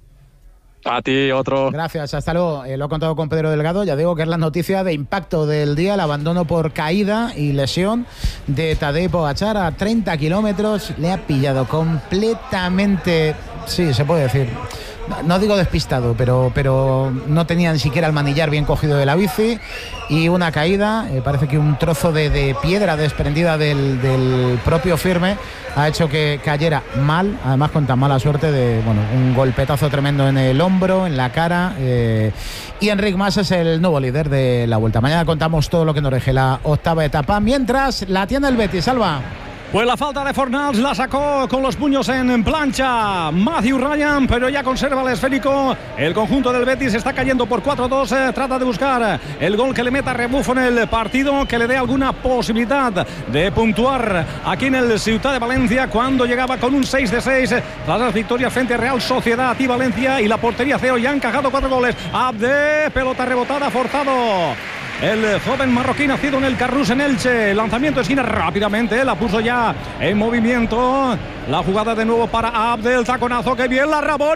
A ti, otro. Gracias, hasta luego. Eh, lo he contado con Pedro Delgado, ya digo que es la noticia de impacto del día, el abandono por caída y lesión de Tadej Pogačar a treinta kilómetros. Le ha pillado completamente, sí, se puede decir, no digo despistado, pero, pero no tenía ni siquiera el manillar bien cogido de la bici y una caída, eh, parece que un trozo de, de piedra desprendida del, del propio firme ha hecho que cayera mal, además con tan mala suerte de, bueno, un golpetazo tremendo en el hombro, en la cara, eh, y Enric Mas es el nuevo líder de la Vuelta. Mañana contamos todo lo que nos deje la octava etapa, mientras la tiene el Betis. Salva. Pues la falta de Fornals la sacó con los puños en plancha Matthew Ryan, pero ya conserva el esférico. El conjunto del Betis está cayendo por cuatro dos. Eh, trata de buscar el gol que le meta rebufo en el partido, que le dé alguna posibilidad de puntuar aquí en el Ciutat de Valencia, cuando llegaba con un seis de seis tras las victorias frente a Real Sociedad y Valencia, y la portería cero. Ya han encajado cuatro goles. Abde, pelota rebotada, forzado el joven marroquí nacido en el Carrús en Elche. Lanzamiento de esquina rápidamente, la puso ya en movimiento. La jugada de nuevo para Abde, el taconazo, que bien la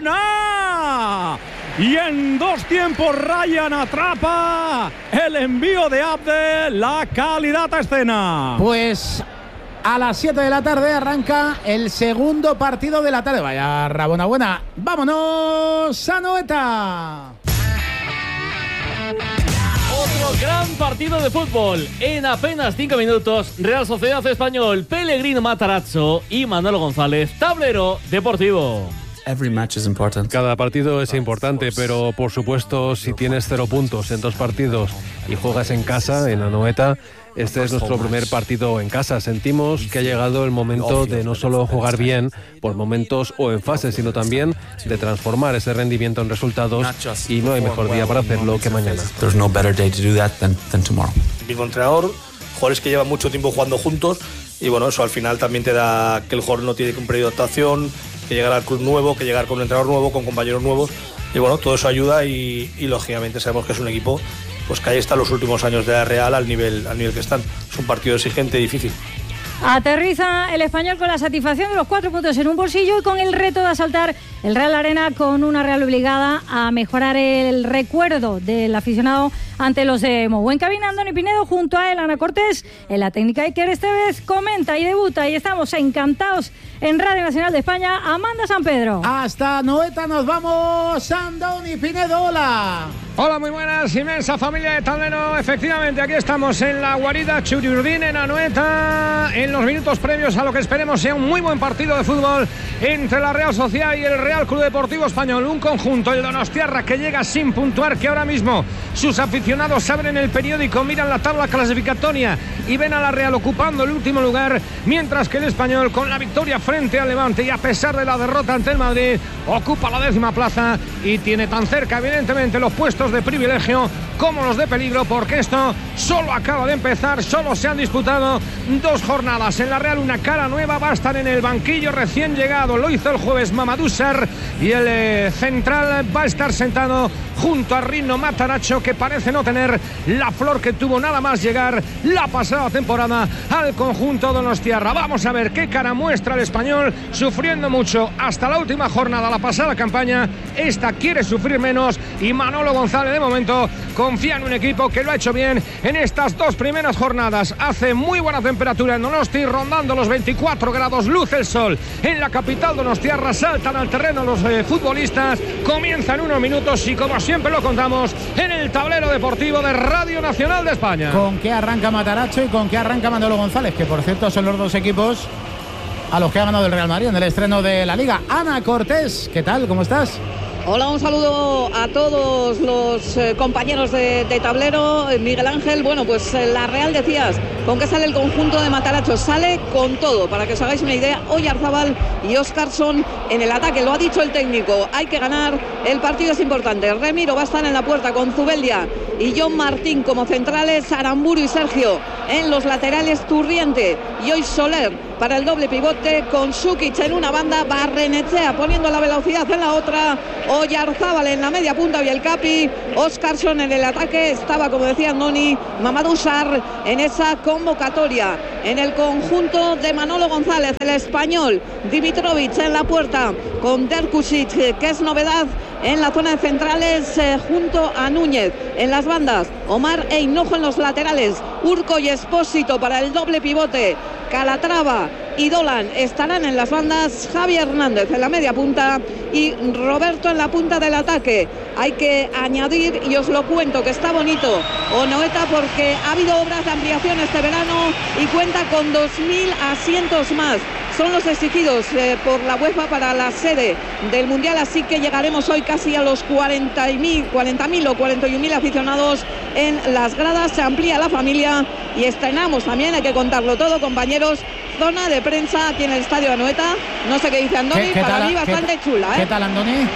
Rabona. Y en dos tiempos Ryan atrapa el envío de Abde, la calidad a escena. Pues a las siete de la tarde arranca el segundo partido de la tarde. Vaya Rabona buena. Vámonos a Noeta. Otro gran partido de fútbol. En apenas cinco minutos, Real Sociedad Español, Pellegrino Matarazzo y Manolo González, Tablero Deportivo. Cada partido es importante, pero por supuesto, si tienes cero puntos en dos partidos y juegas en casa, en Anoeta, este es nuestro primer partido en casa. Sentimos que ha llegado el momento de no solo jugar bien por momentos o en fases, sino también de transformar ese rendimiento en resultados, y no hay mejor día para hacerlo que mañana. Mismo entrenador, jugadores que llevan mucho tiempo jugando juntos, y bueno, eso al final también te da que el jugador no tiene que un periodo de adaptación, que llegar al club nuevo, que llegar con un entrenador nuevo, con compañeros nuevos, y bueno, todo eso ayuda, y, y lógicamente sabemos que es un equipo pues que ahí están los últimos años de la Real al nivel, al nivel que están. Es un partido exigente y difícil. Aterriza el Español con la satisfacción de los cuatro puntos en un bolsillo y con el reto de asaltar el Real Arena, con una Real obligada a mejorar el recuerdo del aficionado ante los de Mou. En cabina, Andoni Pinedo, junto a él, Ana Cortés. En la técnica, Iker Estevez comenta y debuta, y estamos encantados en Radio Nacional de España, Amanda San Pedro. Hasta Noeta nos vamos, Andoni Pinedo, hola. Hola, muy buenas, inmensa familia de Tablero. Efectivamente, aquí estamos en la guarida Churiurdín, en Anoeta, en los minutos previos a lo que esperemos sea un muy buen partido de fútbol entre la Real Sociedad y el Real Club Deportivo Español. Un conjunto, el donostiarra, que llega sin puntuar, que ahora mismo sus aficionados abren el periódico, miran la tabla clasificatoria y ven a la Real ocupando el último lugar, mientras que el Español, con la victoria frente al Levante y a pesar de la derrota ante el Madrid, ocupa la décima plaza y tiene tan cerca, evidentemente, los puestos de privilegio como los de peligro, porque esto solo acaba de empezar, solo se han disputado dos jornadas. En la Real, una cara nueva, va a estar en el banquillo recién llegado, lo hizo el jueves Mamadou Sarr, y el eh, central va a estar sentado junto a Rino Matarazzo, que parece no tener la flor que tuvo nada más llegar la pasada temporada al conjunto donostiarra. Vamos a ver qué cara muestra el Español, sufriendo mucho hasta la última jornada, la pasada campaña. Esta quiere sufrir menos, y Manolo González de momento confía en un equipo que lo ha hecho bien en estas dos primeras jornadas. Hace muy buena temperatura en Donosti, rondando los veinticuatro grados, luce el sol en la capital donostiarra, saltan al terreno los eh, futbolistas, comienzan unos minutos y, como siempre lo contamos, en el tablero deportivo de Radio Nacional de España. ¿Con qué arranca Matarazzo y con qué arranca Manolo González? Que por cierto son los dos equipos a los que ha ganado el Real Madrid en el estreno de la Liga. Ana Cortés, ¿qué tal? ¿Cómo estás? Hola, un saludo a todos los eh, compañeros de, de tablero. Miguel Ángel, bueno, pues eh, la Real decías, ¿con qué sale el conjunto de Matarazzo? Sale con todo, para que os hagáis una idea. Oyarzábal y Óscarson en el ataque, lo ha dicho el técnico, hay que ganar, el partido es importante. Remiro va a estar en la puerta con Zubeldia y John Martín como centrales, Aramburu y Sergio en los laterales, Turriente y hoy Soler para el doble pivote, con Sukic en una banda, Barrenechea poniendo la velocidad en la otra, Oyarzábal en la media punta y el Capi, Óscarson en el ataque, estaba, como decía Andoni, Mamadou Sarr en esa convocatoria. En el conjunto de Manolo González, el español, Dimitrovic en la puerta con Derkusic, que es novedad en la zona de centrales, eh, junto a Núñez. En las bandas, Omar e Hinojo en los laterales, Urco y Espósito para el doble pivote, Calatrava y Dolan estarán en las bandas, Javi Hernández en la media punta y Roberto en la punta del ataque. Hay que añadir, y os lo cuento, que está bonito Anoeta porque ha habido obras de ampliación este verano y cuenta con dos mil asientos más. Son los exigidos eh, por la UEFA para la sede del Mundial, así que llegaremos hoy casi a los cuarenta mil o cuarenta y un mil aficionados en las gradas. Se amplía la familia y estrenamos también, hay que contarlo todo, compañeros, zona de prensa aquí en el estadio de Anoeta. No sé qué dice Andoni, para mí bastante ¿qué, chula. ¿eh? ¿Qué tal, Andoni?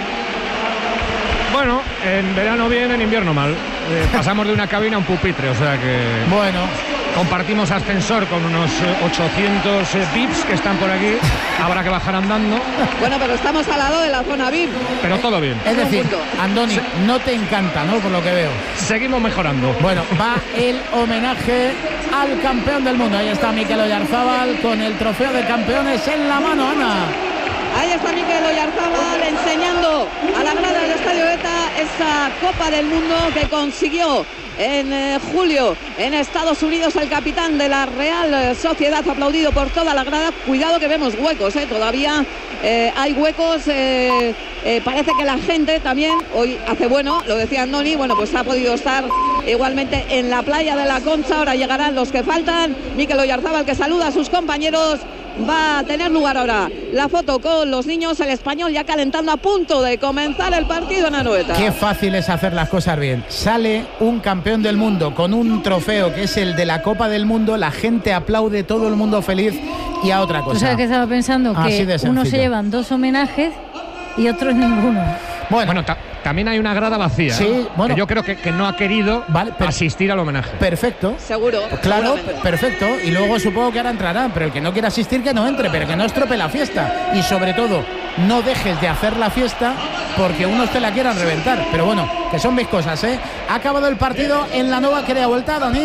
Bueno, en verano bien, en invierno mal. Eh, pasamos de una cabina a un pupitre, o sea que... Bueno... Compartimos ascensor con unos ochocientos eh, V I Ps que están por aquí. Habrá que bajar andando. Bueno, pero estamos al lado de la zona V I P. Pero todo bien. Es decir, Andoni, sí, no te encanta, ¿no? Por lo que veo. Seguimos mejorando. Bueno, va el homenaje al campeón del mundo. Ahí está Mikel Oyarzábal con el trofeo de campeones en la mano, Ana. Ahí está Mikel Oyarzábal enseñando a la grada del Estadio ETA esa Copa del Mundo que consiguió en eh, julio en Estados Unidos el capitán de la Real Sociedad, aplaudido por toda la grada. Cuidado que vemos huecos, eh, todavía eh, hay huecos, eh, eh, parece que la gente también hoy hace bueno, lo decía Andoni, bueno, pues ha podido estar igualmente en la playa de la Concha. Ahora llegarán los que faltan. Mikel Oyarzábal, que saluda a sus compañeros. Va a tener lugar ahora la foto con los niños, el español ya calentando, a punto de comenzar el partido en Anoeta. Qué fácil es hacer las cosas bien. Sale un campeón del mundo con un trofeo que es el de la Copa del Mundo, la gente aplaude, todo el mundo feliz. Y a otra cosa. ¿Tú sabes que estaba pensando? Así que unos se llevan dos homenajes y otros ninguno. Bueno, bueno ta también hay una grada vacía. Sí, ¿eh? bueno. Que yo creo que, que no ha querido vale, asistir al homenaje. Perfecto. Seguro. Claro, perfecto. Y luego supongo que ahora entrarán, pero el que no quiera asistir que no entre, pero que no estropee la fiesta. Y sobre todo, no dejes de hacer la fiesta porque unos te la quieran reventar. Pero bueno, que son mis cosas, ¿eh? Ha acabado el partido en la Nova Crea Vuelta, Dani.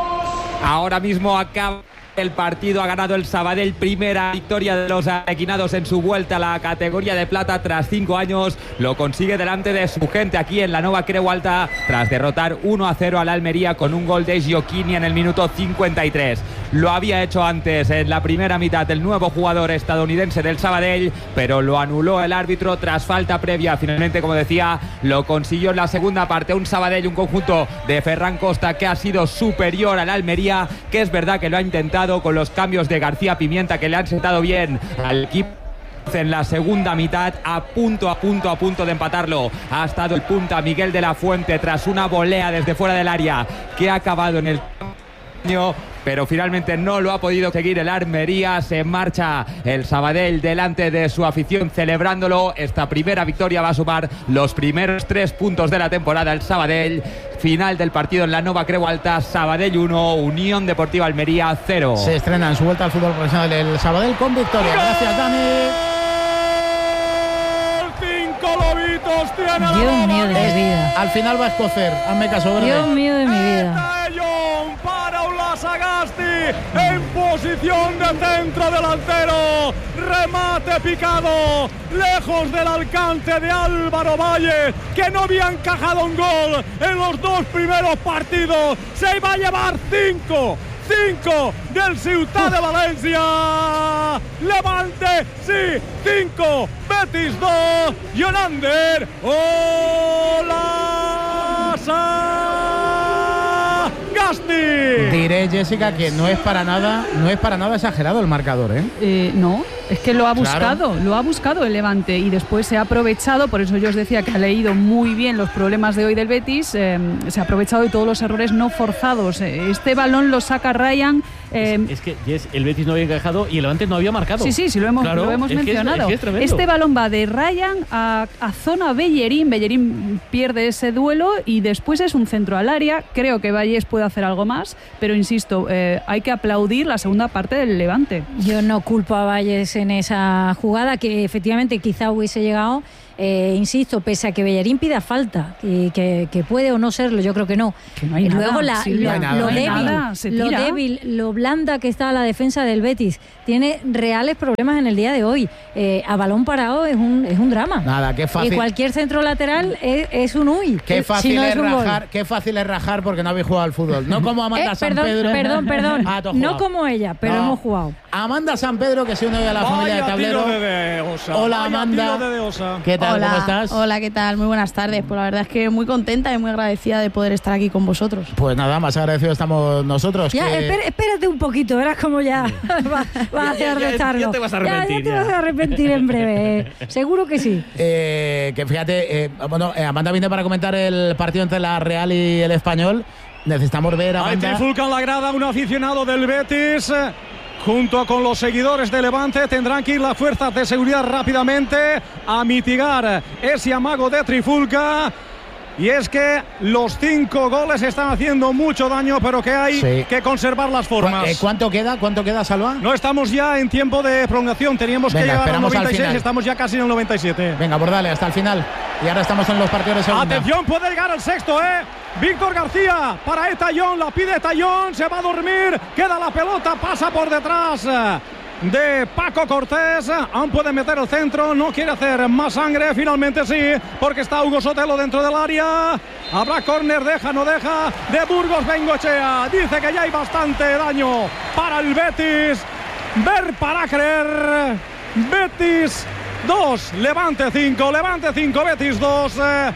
Ahora mismo acaba el partido, ha ganado el Sabadell, primera victoria de los arequinados en su vuelta a la categoría de plata tras cinco años. Lo consigue delante de su gente aquí en la Nova Creu Alta tras derrotar uno a cero al Almería con un gol de Giochini en el minuto cincuenta y tres. Lo había hecho antes en la primera mitad el nuevo jugador estadounidense del Sabadell, pero lo anuló el árbitro tras falta previa. Finalmente, como decía, lo consiguió en la segunda parte. Un Sabadell, un conjunto de Ferran Costa que ha sido superior al Almería, que es verdad que lo ha intentado con los cambios de García Pimienta que le han sentado bien al equipo. En la segunda mitad, a punto, a punto, a punto de empatarlo, ha estado el punta Miguel de la Fuente tras una volea desde fuera del área que ha acabado en el año, pero finalmente no lo ha podido seguir el Almería. Se marcha el Sabadell delante de su afición celebrándolo. Esta primera victoria va a sumar los primeros tres puntos de la temporada. El Sabadell, final del partido en la Nova Creu Alta, Sabadell uno, Unión Deportiva Almería cero. Se estrena en su vuelta al fútbol profesional el Sabadell con victoria. Gracias, Dani. Cinco lobitos tiene Dios la mío de mi vida. Al final va a escocer. Hazme caso, verde. Dios mío de mi vida. Para Ulas Sagasti en posición de centro delantero, remate picado lejos del alcance de Álvaro Valle, que no había encajado un gol en los dos primeros partidos. Se iba a llevar cinco cinco del Ciutat de Valencia. Levante, sí, cinco, Betis dos, Yonander, hola, Sagasti. Diré, Jessica, que no es para nada, no es para nada exagerado el marcador, ¿eh? eh no. Es que lo ha buscado, claro. lo ha buscado el Levante y después se ha aprovechado, por eso yo os decía que ha leído muy bien los problemas de hoy del Betis, eh, se ha aprovechado de todos los errores no forzados. Este balón lo saca Ryan. Eh, es, es que yes, el Betis no había encajado y el Levante no había marcado. Sí, sí, sí, lo hemos, claro, lo hemos es mencionado. Que es, es que es este balón va de Ryan a, a zona Bellerín, Bellerín pierde ese duelo y después es un centro al área. Creo que Valles puede hacer algo más, pero insisto, eh, hay que aplaudir la segunda parte del Levante. Yo no culpo a Valles en esa jugada, que efectivamente quizá hubiese llegado. Eh, insisto, pese a que Bellerín pida falta, que, que, que puede o no serlo, yo creo que no. Que no hay Luego nada, la, sí, lo, no hay nada, lo, no hay débil, nada, se lo tira. débil, lo blanda que está la defensa del Betis, tiene reales problemas en el día de hoy. Eh, a balón parado es un, es un drama. Nada, qué fácil. Y cualquier centro lateral es, es un uy. Qué fácil, si no es es rajar, qué fácil es rajar porque no habéis jugado al fútbol. No como Amanda eh, San perdón, Pedro. Perdón, perdón. Ah, no como ella, pero no. hemos jugado. Amanda San Pedro, que se une a la Vaya familia de Tablero. Tiro de Deosa. Hola, Vaya Amanda. Tiro de Deosa. ¿Qué tal? Hola, ¿Cómo estás? Hola, ¿qué tal? Muy buenas tardes. Pues la verdad es que muy contenta y muy agradecida de poder estar aquí con vosotros. Pues nada, más agradecidos estamos nosotros. Ya, que... espérate, espérate un poquito, verás como ya vas va a hacer de estarlo. Ya te vas a arrepentir. Ya, ya te vas a arrepentir en breve. Eh. Seguro que sí. Eh, que fíjate, eh, bueno, eh, Amanda viene para comentar el partido entre la Real y el Español. Necesitamos ver a Amanda. Hay trifulca en la grada, un aficionado del Betis. Junto con los seguidores de Levante tendrán que ir las fuerzas de seguridad rápidamente a mitigar ese amago de trifulca. Y es que los cinco goles están haciendo mucho daño, pero que hay sí. que conservar las formas. ¿Cu- ¿Cuánto queda? ¿Cuánto queda, Salva? No estamos ya en tiempo de prolongación. Teníamos Venga, que llegar al noventa y seis, al estamos ya casi en el noventa y siete. Venga, pues dale, hasta el final. Y ahora estamos en los partidos de segunda. Atención, puede llegar el sexto, ¿eh? Víctor García para Etayón, la pide Etayón, se va a dormir, queda la pelota, pasa por detrás de Paco Cortés. Aún puede meter el centro, no quiere hacer más sangre, finalmente sí, porque está Hugo Sotelo dentro del área. Habrá córner, deja, no deja, de Burgos Bengoechea. Dice que ya hay bastante daño para el Betis. Ver para creer. Betis dos, Levante cinco, Levante cinco, Betis dos. Eh,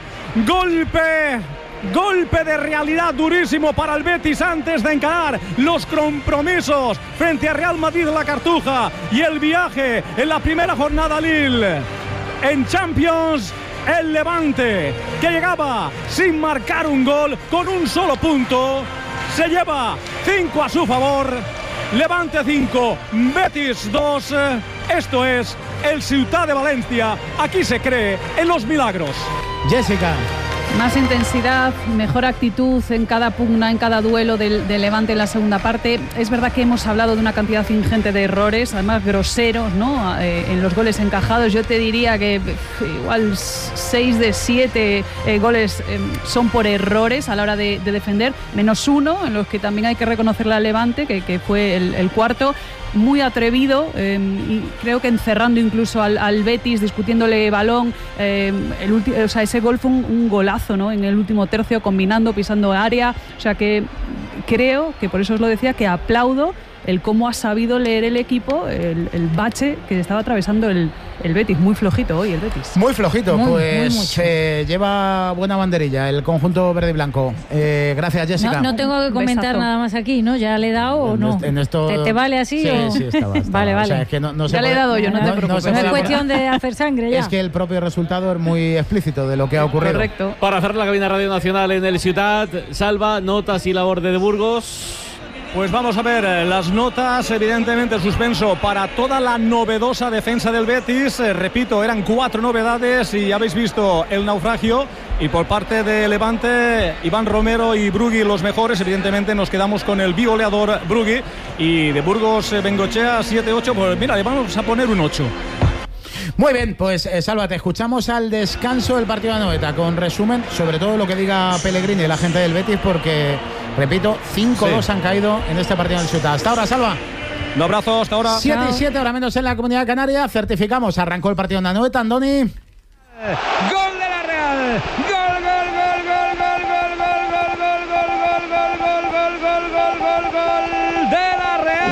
golpe. Golpe de realidad durísimo para el Betis antes de encarar los compromisos frente a Real Madrid de la Cartuja y el viaje en la primera jornada a Lille. En Champions, el Levante, que llegaba sin marcar un gol, con un solo punto, se lleva cinco a su favor. Levante cinco, Betis dos. Esto es el Ciutat de Valencia. Aquí se cree en los milagros. Jessica. Más intensidad, mejor actitud en cada pugna, en cada duelo del, del Levante en la segunda parte. Es verdad que hemos hablado de una cantidad ingente de errores, además groseros, ¿no? Eh, en los goles encajados. Yo te diría que igual seis de siete eh, goles eh, son por errores a la hora de, de defender, menos uno, en los que también hay que reconocerle al Levante, que, que fue el, el cuarto. Muy atrevido, eh, y creo que encerrando incluso al, al Betis, discutiéndole balón. Eh, el ulti- o sea, ese gol fue un, un golazo, ¿no? En el último tercio, combinando, pisando área. O sea que creo, que por eso os lo decía, que aplaudo el cómo ha sabido leer el equipo el, el bache que estaba atravesando el, el Betis. Muy flojito hoy el Betis. Muy flojito, muy, pues muy eh, lleva buena banderilla el conjunto verde y blanco. Eh, gracias, Jessica. No, no tengo que comentar Besazo. nada más aquí, ¿no? ¿Ya le he dado o no? En esto... ¿Te, ¿Te vale así? Sí, o... sí, estaba, estaba. Vale, vale. O sea, es que no, no se ya puede... le he dado yo, no, no te preocupes. No, no no es puede... cuestión de hacer sangre ya. Es que el propio resultado es muy explícito de lo que ha ocurrido. Correcto. Para hacer la cabina Radio Nacional en el Ciutat, Salva, notas y labor de, de Burgos. Pues vamos a ver eh, las notas, evidentemente suspenso para toda la novedosa defensa del Betis. Eh, repito, eran cuatro novedades y habéis visto el naufragio. Y por parte de Levante, Iván Romero y Brugui los mejores. Evidentemente nos quedamos con el bigoleador Brugui. Y de Burgos eh, Bengoechea siete ocho, pues mira, le vamos a poner un ocho. Muy bien, pues eh, Salva, te escuchamos al descanso del partido de Anoeta con resumen, sobre todo lo que diga Pellegrini y la gente del Betis, porque, repito, cinco dos sí. han caído en este partido del Ciutat. Hasta ahora, Salva. Un abrazo, hasta ahora. siete y siete, ahora menos en la Comunidad Canaria. Certificamos, arrancó el partido de Anoeta, Andoni. Gol de la Real. Gol, gol, gol, gol, gol, gol, gol, gol, gol, gol, gol, gol, gol, gol, gol, gol, gol, gol de la Real.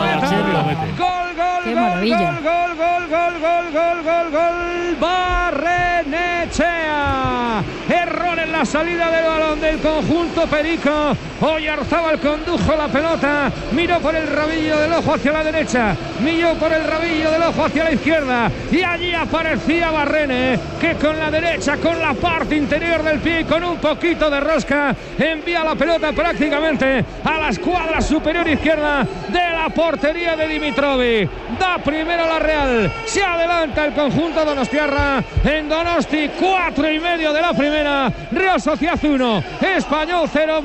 Gol, gol, qué maravilla. Gol, gol, gol, gol, gol, gol, gol, gol, Barrenechea. Error en la la salida del balón del conjunto perico. Oyarzábal condujo la pelota, miró por el rabillo del ojo hacia la derecha, miró por el rabillo del ojo hacia la izquierda y allí aparecía Barrene, que con la derecha, con la parte interior del pie y con un poquito de rosca envía la pelota prácticamente a la escuadra superior izquierda de la portería de Dimitrovic. Da primero la Real, se adelanta el conjunto donostiarra en Donosti, cuatro y medio de la primera. Real Sociedad uno, Español cero,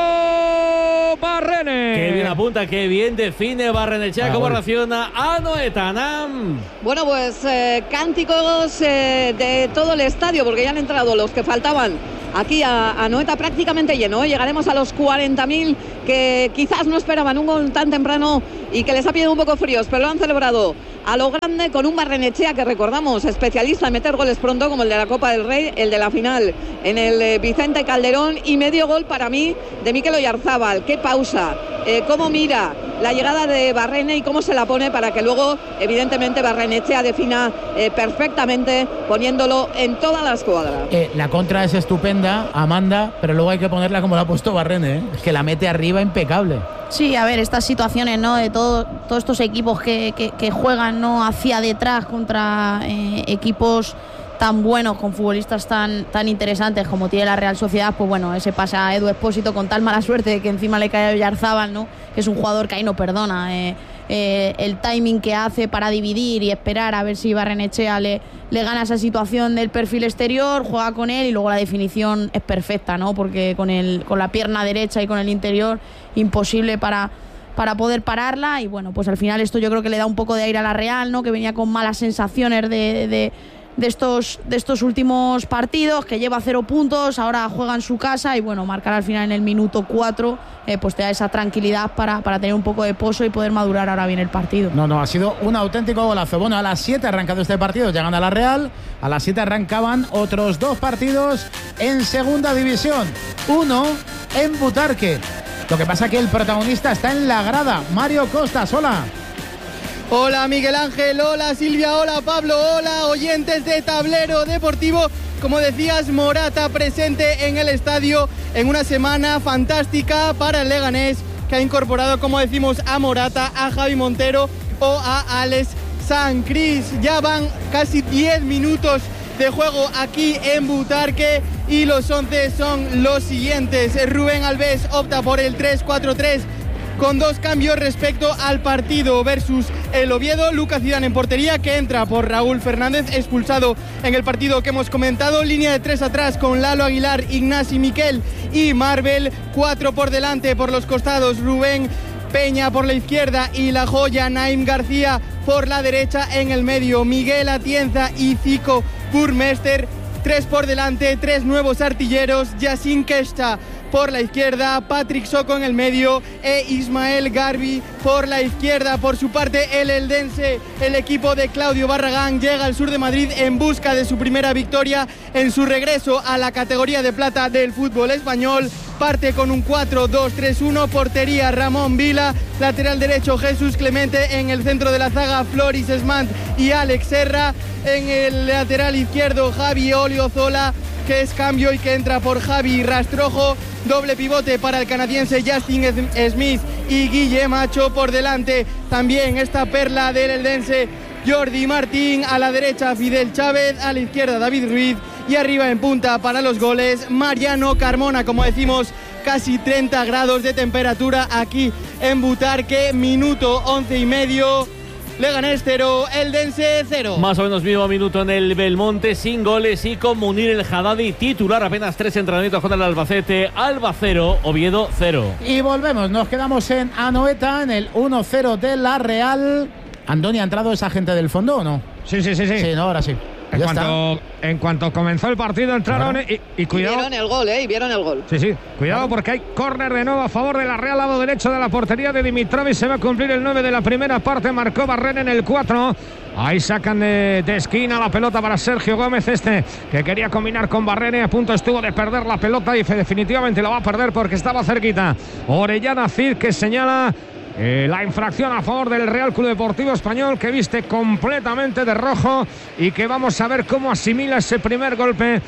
marcó Barrene. Qué bien apunta, qué bien define Barrenechea. Ah, ¿Cómo bueno. reacciona Anoeta Nam? Bueno, pues eh, cánticos eh, de todo el estadio, porque ya han entrado los que faltaban aquí a, a Anoeta prácticamente lleno. Llegaremos a los cuarenta mil que quizás no esperaban un gol tan temprano y que les ha pillado un poco fríos, pero lo han celebrado a lo grande con un Barrenechea que recordamos, especialista en meter goles pronto, como el de la Copa del Rey, el de la final en el eh, Vicente Calderón, y medio gol para mí de Mikel Oyarzábal. Qué pausa, eh, cómo mira la llegada de Barrene y cómo se la pone para que luego evidentemente Barrenechea defina eh, perfectamente poniéndolo en toda la escuadra. Eh, la contra es estupenda, Amanda, pero luego hay que ponerla como la ha puesto Barrene, ¿eh? que la mete arriba impecable. Sí, a ver, estas situaciones, ¿no? De todo, todos estos equipos que, que, que juegan, ¿no? Hacia detrás contra eh, equipos tan buenos, con futbolistas tan, tan interesantes como tiene la Real Sociedad, pues bueno, ese pasa a Edu Expósito con tal mala suerte de que encima le cae a Oyarzábal, ¿no? Que es un jugador que ahí no perdona. Eh, eh, el timing que hace para dividir y esperar a ver si Barrenechea le, le gana esa situación del perfil exterior, juega con él y luego la definición es perfecta, ¿no? Porque con, el, con la pierna derecha y con el interior, imposible para... para poder pararla y bueno, pues al final esto yo creo que le da un poco de aire a la Real, ¿no? Que venía con malas sensaciones de, de, de, estos, de estos últimos partidos, que lleva cero puntos, ahora juega en su casa y bueno, marcar al final en el minuto cuatro, eh, pues te da esa tranquilidad para, para tener un poco de pozo y poder madurar ahora bien el partido. No, no, ha sido un auténtico golazo. Bueno, a las siete ha arrancado este partido, ya gana la Real, a las siete arrancaban otros dos partidos en segunda división, uno en Butarque. Lo que pasa es que el protagonista está en la grada. Mario Costas, hola. Hola Miguel Ángel, hola Silvia, hola Pablo, hola oyentes de Tablero Deportivo. Como decías, Morata presente en el estadio en una semana fantástica para el Leganés, que ha incorporado, como decimos, a Morata, a Javi Montero o a Alex Sancris. Ya van casi diez minutos de juego aquí en Butarque y los once son los siguientes. Rubén Alves opta por el tres cuatro tres con dos cambios respecto al partido versus el Oviedo. Lucas Zidane en portería, que entra por Raúl Fernández, expulsado en el partido que hemos comentado. Línea de tres atrás con Lalo Aguilar, Ignasi Miquel y Marvel. Cuatro por delante por los costados, Rubén Peña por la izquierda y la joya Naim García por la derecha. En el medio, Miguel Atienza y Zico Burmester. Tres por delante, tres nuevos artilleros, Yacine Kesta por la izquierda, Patrick Soko en el medio e Ismael Garbi por la izquierda. Por su parte, el eldense, el equipo de Claudio Barragán, llega al sur de Madrid en busca de su primera victoria en su regreso a la categoría de plata del fútbol español. Parte con un cuatro dos tres uno, portería Ramón Vila, lateral derecho Jesús Clemente, en el centro de la zaga Floris Esmant y Alex Serra, en el lateral izquierdo Javi Oliozola, que es cambio y que entra por Javi Rastrojo. Doble pivote para el canadiense Justin Smith y Guille Macho. Por delante también esta perla del eldense Jordi Martín, a la derecha Fidel Chávez, a la izquierda David Ruiz y arriba en punta para los goles Mariano Carmona. Como decimos, casi treinta grados de temperatura aquí en Butarque. Minuto once y medio. Leganés cero, Eldense cero. Más o menos mismo minuto en el Belmonte, sin goles y con Munir El Haddadi titular. Apenas tres entrenamientos contra el Albacete. Alba cero, Oviedo cero. Y volvemos, nos quedamos en Anoeta, en el uno cero de la Real. Andoni, ¿ha entrado esa gente del fondo o no? Sí, sí, sí, sí. Sí, no, ahora sí. En cuanto, en cuanto comenzó el partido entraron y, y cuidado. Y vieron el gol, ¿eh? Y vieron el gol. Sí, sí. Cuidado porque hay córner de nuevo a favor de la Real, lado derecho de la portería de Dimitrovic. Se va a cumplir el nueve de la primera parte. Marcó Barrene en el cuatro. Ahí sacan de, de esquina la pelota para Sergio Gómez, este que quería combinar con Barrene. A punto estuvo de perder la pelota y definitivamente la va a perder porque estaba cerquita. Orellana Cid, que señala eh, la infracción a favor del Real Club Deportivo Español, que viste completamente de rojo y que vamos a ver cómo asimila ese primer golpe,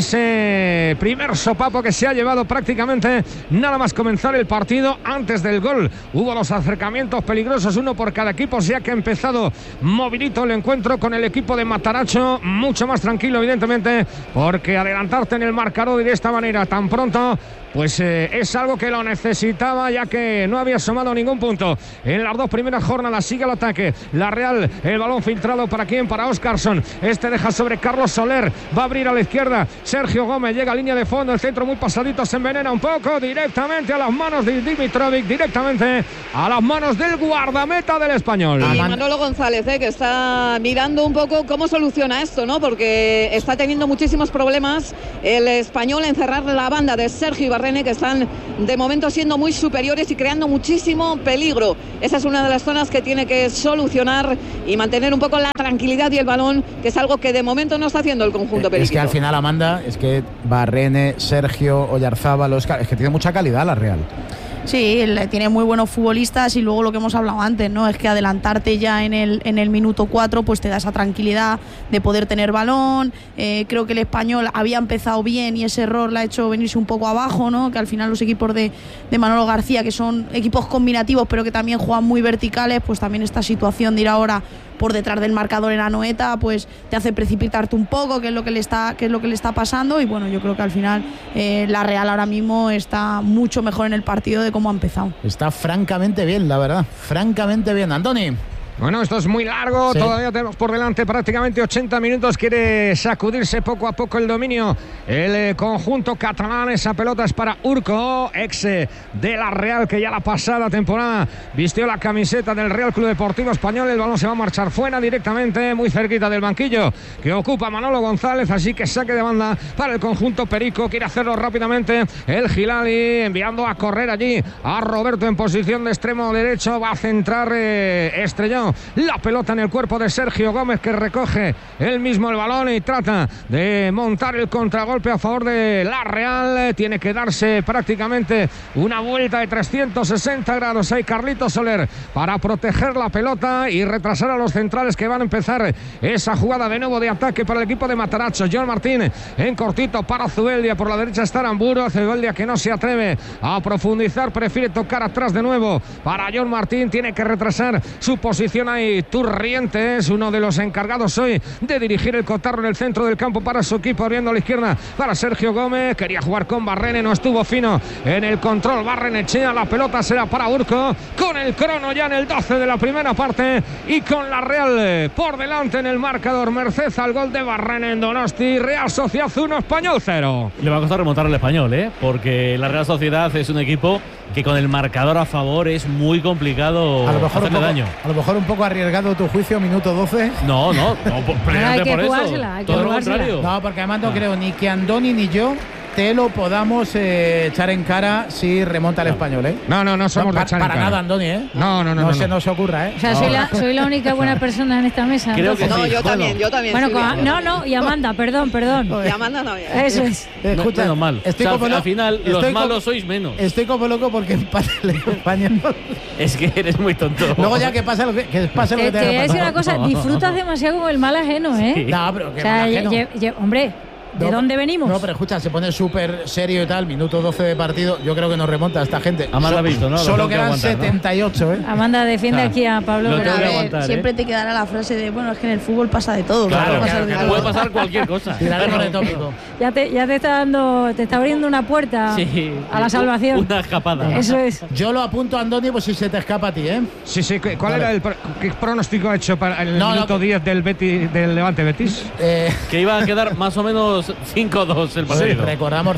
ese primer sopapo que se ha llevado prácticamente nada más comenzar el partido. Antes del gol hubo los acercamientos peligrosos, uno por cada equipo, ya que ha empezado movilito el encuentro con el equipo de Mataracho, mucho más tranquilo evidentemente, porque adelantarte en el marcador y de esta manera tan pronto pues eh, es algo que lo necesitaba, ya que no había sumado ningún punto en las dos primeras jornadas. Sigue el ataque, la Real, el balón filtrado para quién, para Óscarson, este deja sobre Carlos Soler, va a abrir a la izquierda Sergio Gómez, llega a línea de fondo, el centro muy pasadito, se envenena un poco, directamente a las manos de Dimitrovic, directamente a las manos del guardameta del Español. Y Manolo González, eh, que está mirando un poco cómo soluciona esto, ¿no? Porque está teniendo muchísimos problemas el Español en cerrar la banda de Sergio Ibarra, que están de momento siendo muy superiores y creando muchísimo peligro. Esa es una de las zonas que tiene que solucionar y mantener un poco la tranquilidad y el balón, que es algo que de momento no está haciendo el conjunto periquito. Es que al final, Amanda, es que Barrene, Sergio, Oyarzábal, Oscar, es que tiene mucha calidad la Real. Sí, tiene muy buenos futbolistas y luego lo que hemos hablado antes, ¿no? Es que adelantarte ya en el, en el minuto cuatro pues te da esa tranquilidad de poder tener balón. Eh, creo que el Español había empezado bien y ese error le ha hecho venirse un poco abajo, ¿no? Que al final los equipos de, de Manolo García, que son equipos combinativos pero que también juegan muy verticales, pues también esta situación de ir ahora por detrás del marcador en Anoeta pues te hace precipitarte un poco, que es lo que le está, que es lo que le está pasando. Y bueno, yo creo que al final eh, la Real ahora mismo está mucho mejor en el partido de cómo ha empezado. Está francamente bien, la verdad, francamente bien. Andoni. Bueno, esto es muy largo, sí. Todavía tenemos por delante prácticamente ochenta minutos, quiere sacudirse poco a poco el dominio el eh, conjunto catalán. Esa pelota es para Urco, ex eh, de la Real, que ya la pasada temporada vistió la camiseta del Real Club Deportivo Español. El balón se va a marchar fuera directamente, muy cerquita del banquillo que ocupa Manolo González, así que saque de banda para el conjunto perico. Quiere hacerlo rápidamente el Gilali, enviando a correr allí a Roberto en posición de extremo derecho, va a centrar eh, Estrellón la pelota en el cuerpo de Sergio Gómez, que recoge él mismo el balón y trata de montar el contragolpe a favor de la Real. Tiene que darse prácticamente una vuelta de trescientos sesenta grados ahí Carlitos Soler para proteger la pelota y retrasar a los centrales, que van a empezar esa jugada de nuevo de ataque para el equipo de Mataracho. John Martín en cortito para Zubeldia, por la derecha está Aramburu, Zubeldia que no se atreve a profundizar, prefiere tocar atrás de nuevo para John Martín, tiene que retrasar su posición ahí. Turriente es uno de los encargados hoy de dirigir el cotarro en el centro del campo para su equipo, abriendo a la izquierda para Sergio Gómez, quería jugar con Barrene, no estuvo fino en el control Barrenechea, la pelota será para Urco, con el crono ya en el doce de la primera parte y con la Real por delante en el marcador, merced al gol de Barrene en Donosti. Real Sociedad uno, Español cero. Le va a costar remontar al Español, ¿eh? Porque la Real Sociedad es un equipo que con el marcador a favor es muy complicado a lo mejor hacerle un poco, daño. A lo mejor un poco arriesgado tu juicio, minuto doce. No, no, no, no hay que por jugársela, eso. hay que Todo lo jugársela. contrario. No, porque además no ah. creo ni que Andoni ni yo te lo podamos eh, echar en cara si remonta el Español, ¿eh? No, no, no somos no, de echar para en cara. nada, Andoni, ¿eh? No, no, no. No, no se no. nos ocurra, ¿eh? O sea, no. soy, la, soy la única buena persona en esta mesa. Creo que no, sí. yo bueno. también, yo también. Bueno, con, no, no, y Amanda, perdón, perdón. Y Amanda también. Eso es. Eh, escucha, menos mal. Estoy O sea, como al final, los estoy malos como, sois menos. Estoy como loco porque empate el Español. Es que eres muy tonto. Luego ya que pase lo que, que, pase lo que Te, tenga te voy a que decir pasar. una cosa, disfrutas demasiado con el mal ajeno, ¿eh? Sí. No, pero que o sea, mal ajeno. ye, ye, hombre, ¿de no, dónde venimos? No, pero escucha, se pone súper serio y tal, minuto doce de partido, yo creo que nos remonta a esta gente. Amanda ha visto, ¿no? Lo Solo tengo que quedan aguantar, ¿no? setenta y ocho, ¿eh? Amanda defiende Ah, aquí a Pablo. lo pero tengo a que ver, aguantar, Siempre ¿eh? te quedará la frase de, bueno, es que en el fútbol pasa de todo. Claro, puede pasar claro, de claro. todo. Puede pasar cualquier cosa. Tiraremos de tópico. ya te, ya te está dando, te está abriendo una puerta Sí, a la salvación. Una escapada. Eso es. Yo lo apunto a Andoni, pues si se te escapa a ti, ¿eh? Sí, sí. ¿Cuál Vale. era el pro- qué pronóstico ha hecho para el No, minuto no. diez del, Betis, del Levante Betis? Eh, Que iba a quedar más o menos cinco dos el partido. recordamos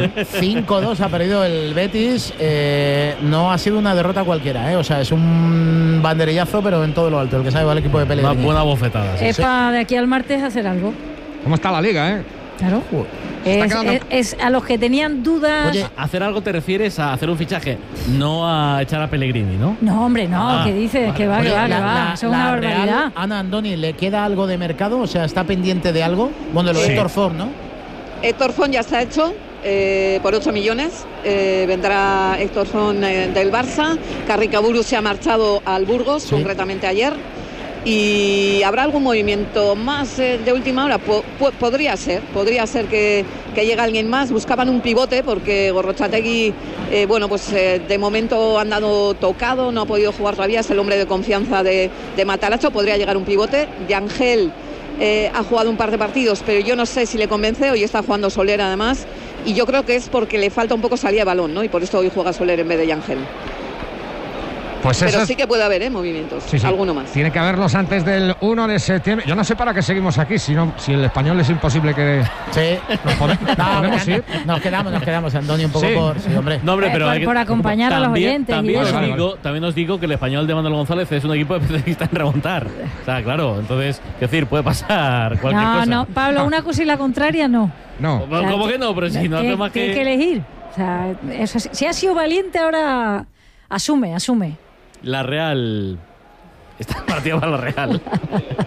cinco dos ha perdido el Betis. Eh, no ha sido una derrota cualquiera, ¿eh? O sea, es un banderillazo, pero en todo lo alto, el que sabe va el equipo de Una Pellegrini. buena bofetada. Sí. Es para de aquí al martes hacer algo. ¿Cómo está la liga, eh? Claro. está Es, quedando- es- es a los que tenían dudas. Oye, A hacer algo te refieres a hacer un fichaje, no a echar a Pellegrini, ¿no? No, hombre, no, Ah, ¿qué dices? vale. Que va, Oye, que va, que la- va. la- Eso es una la barbaridad. Real, Ana Andoni, ¿le queda algo de mercado? O sea, ¿está pendiente de algo? Bueno, lo de Sí. Héctor Ford, ¿no? Héctor Font ya está hecho. eh, por ocho millones. Eh, vendrá Héctor Son eh, del Barça. Carricaburu se ha marchado al Burgos, sí. concretamente ayer. Y habrá algún movimiento más eh, de última hora. Po- po- podría ser, podría ser que, que llegue alguien más. Buscaban un pivote porque Gorrotxategi, eh, bueno, pues eh, de momento ha andado tocado, no ha podido jugar todavía, es el hombre de confianza de, de Matarazzo. Podría llegar un pivote. Yangel eh, ha jugado un par de partidos, pero yo no sé si le convence. Hoy está jugando Soler además, y yo creo que es porque le falta un poco salida de balón, ¿no? Y por esto hoy juega Soler en vez de Yangel. Pues Pero eso sí que puede haber ¿eh? movimientos, sí, sí. alguno más. Tiene que haberlos antes del uno de septiembre. Yo no sé para qué seguimos aquí, si, no, si el español es imposible que... Sí. Nos podemos, nos No, podemos nos, ir. nos quedamos, nos quedamos, Antonio, un poco Sí. por... Sí, hombre. No, hombre, pero Eh, por, hay que- por acompañar a los también, oyentes. y También os, eso. digo, también os digo que el español de Manuel González es un equipo especialista en remontar. O sea, claro, entonces, es decir, puede pasar cualquier No, cosa. no, Pablo, una cosa y la contraria no. No. O sea, ¿Cómo que no? Pero si no hace tiene- más tiene que... que elegir. O sea, eso sí- si ha sido valiente, ahora asume, asume. La Real... Esta partida para la Real.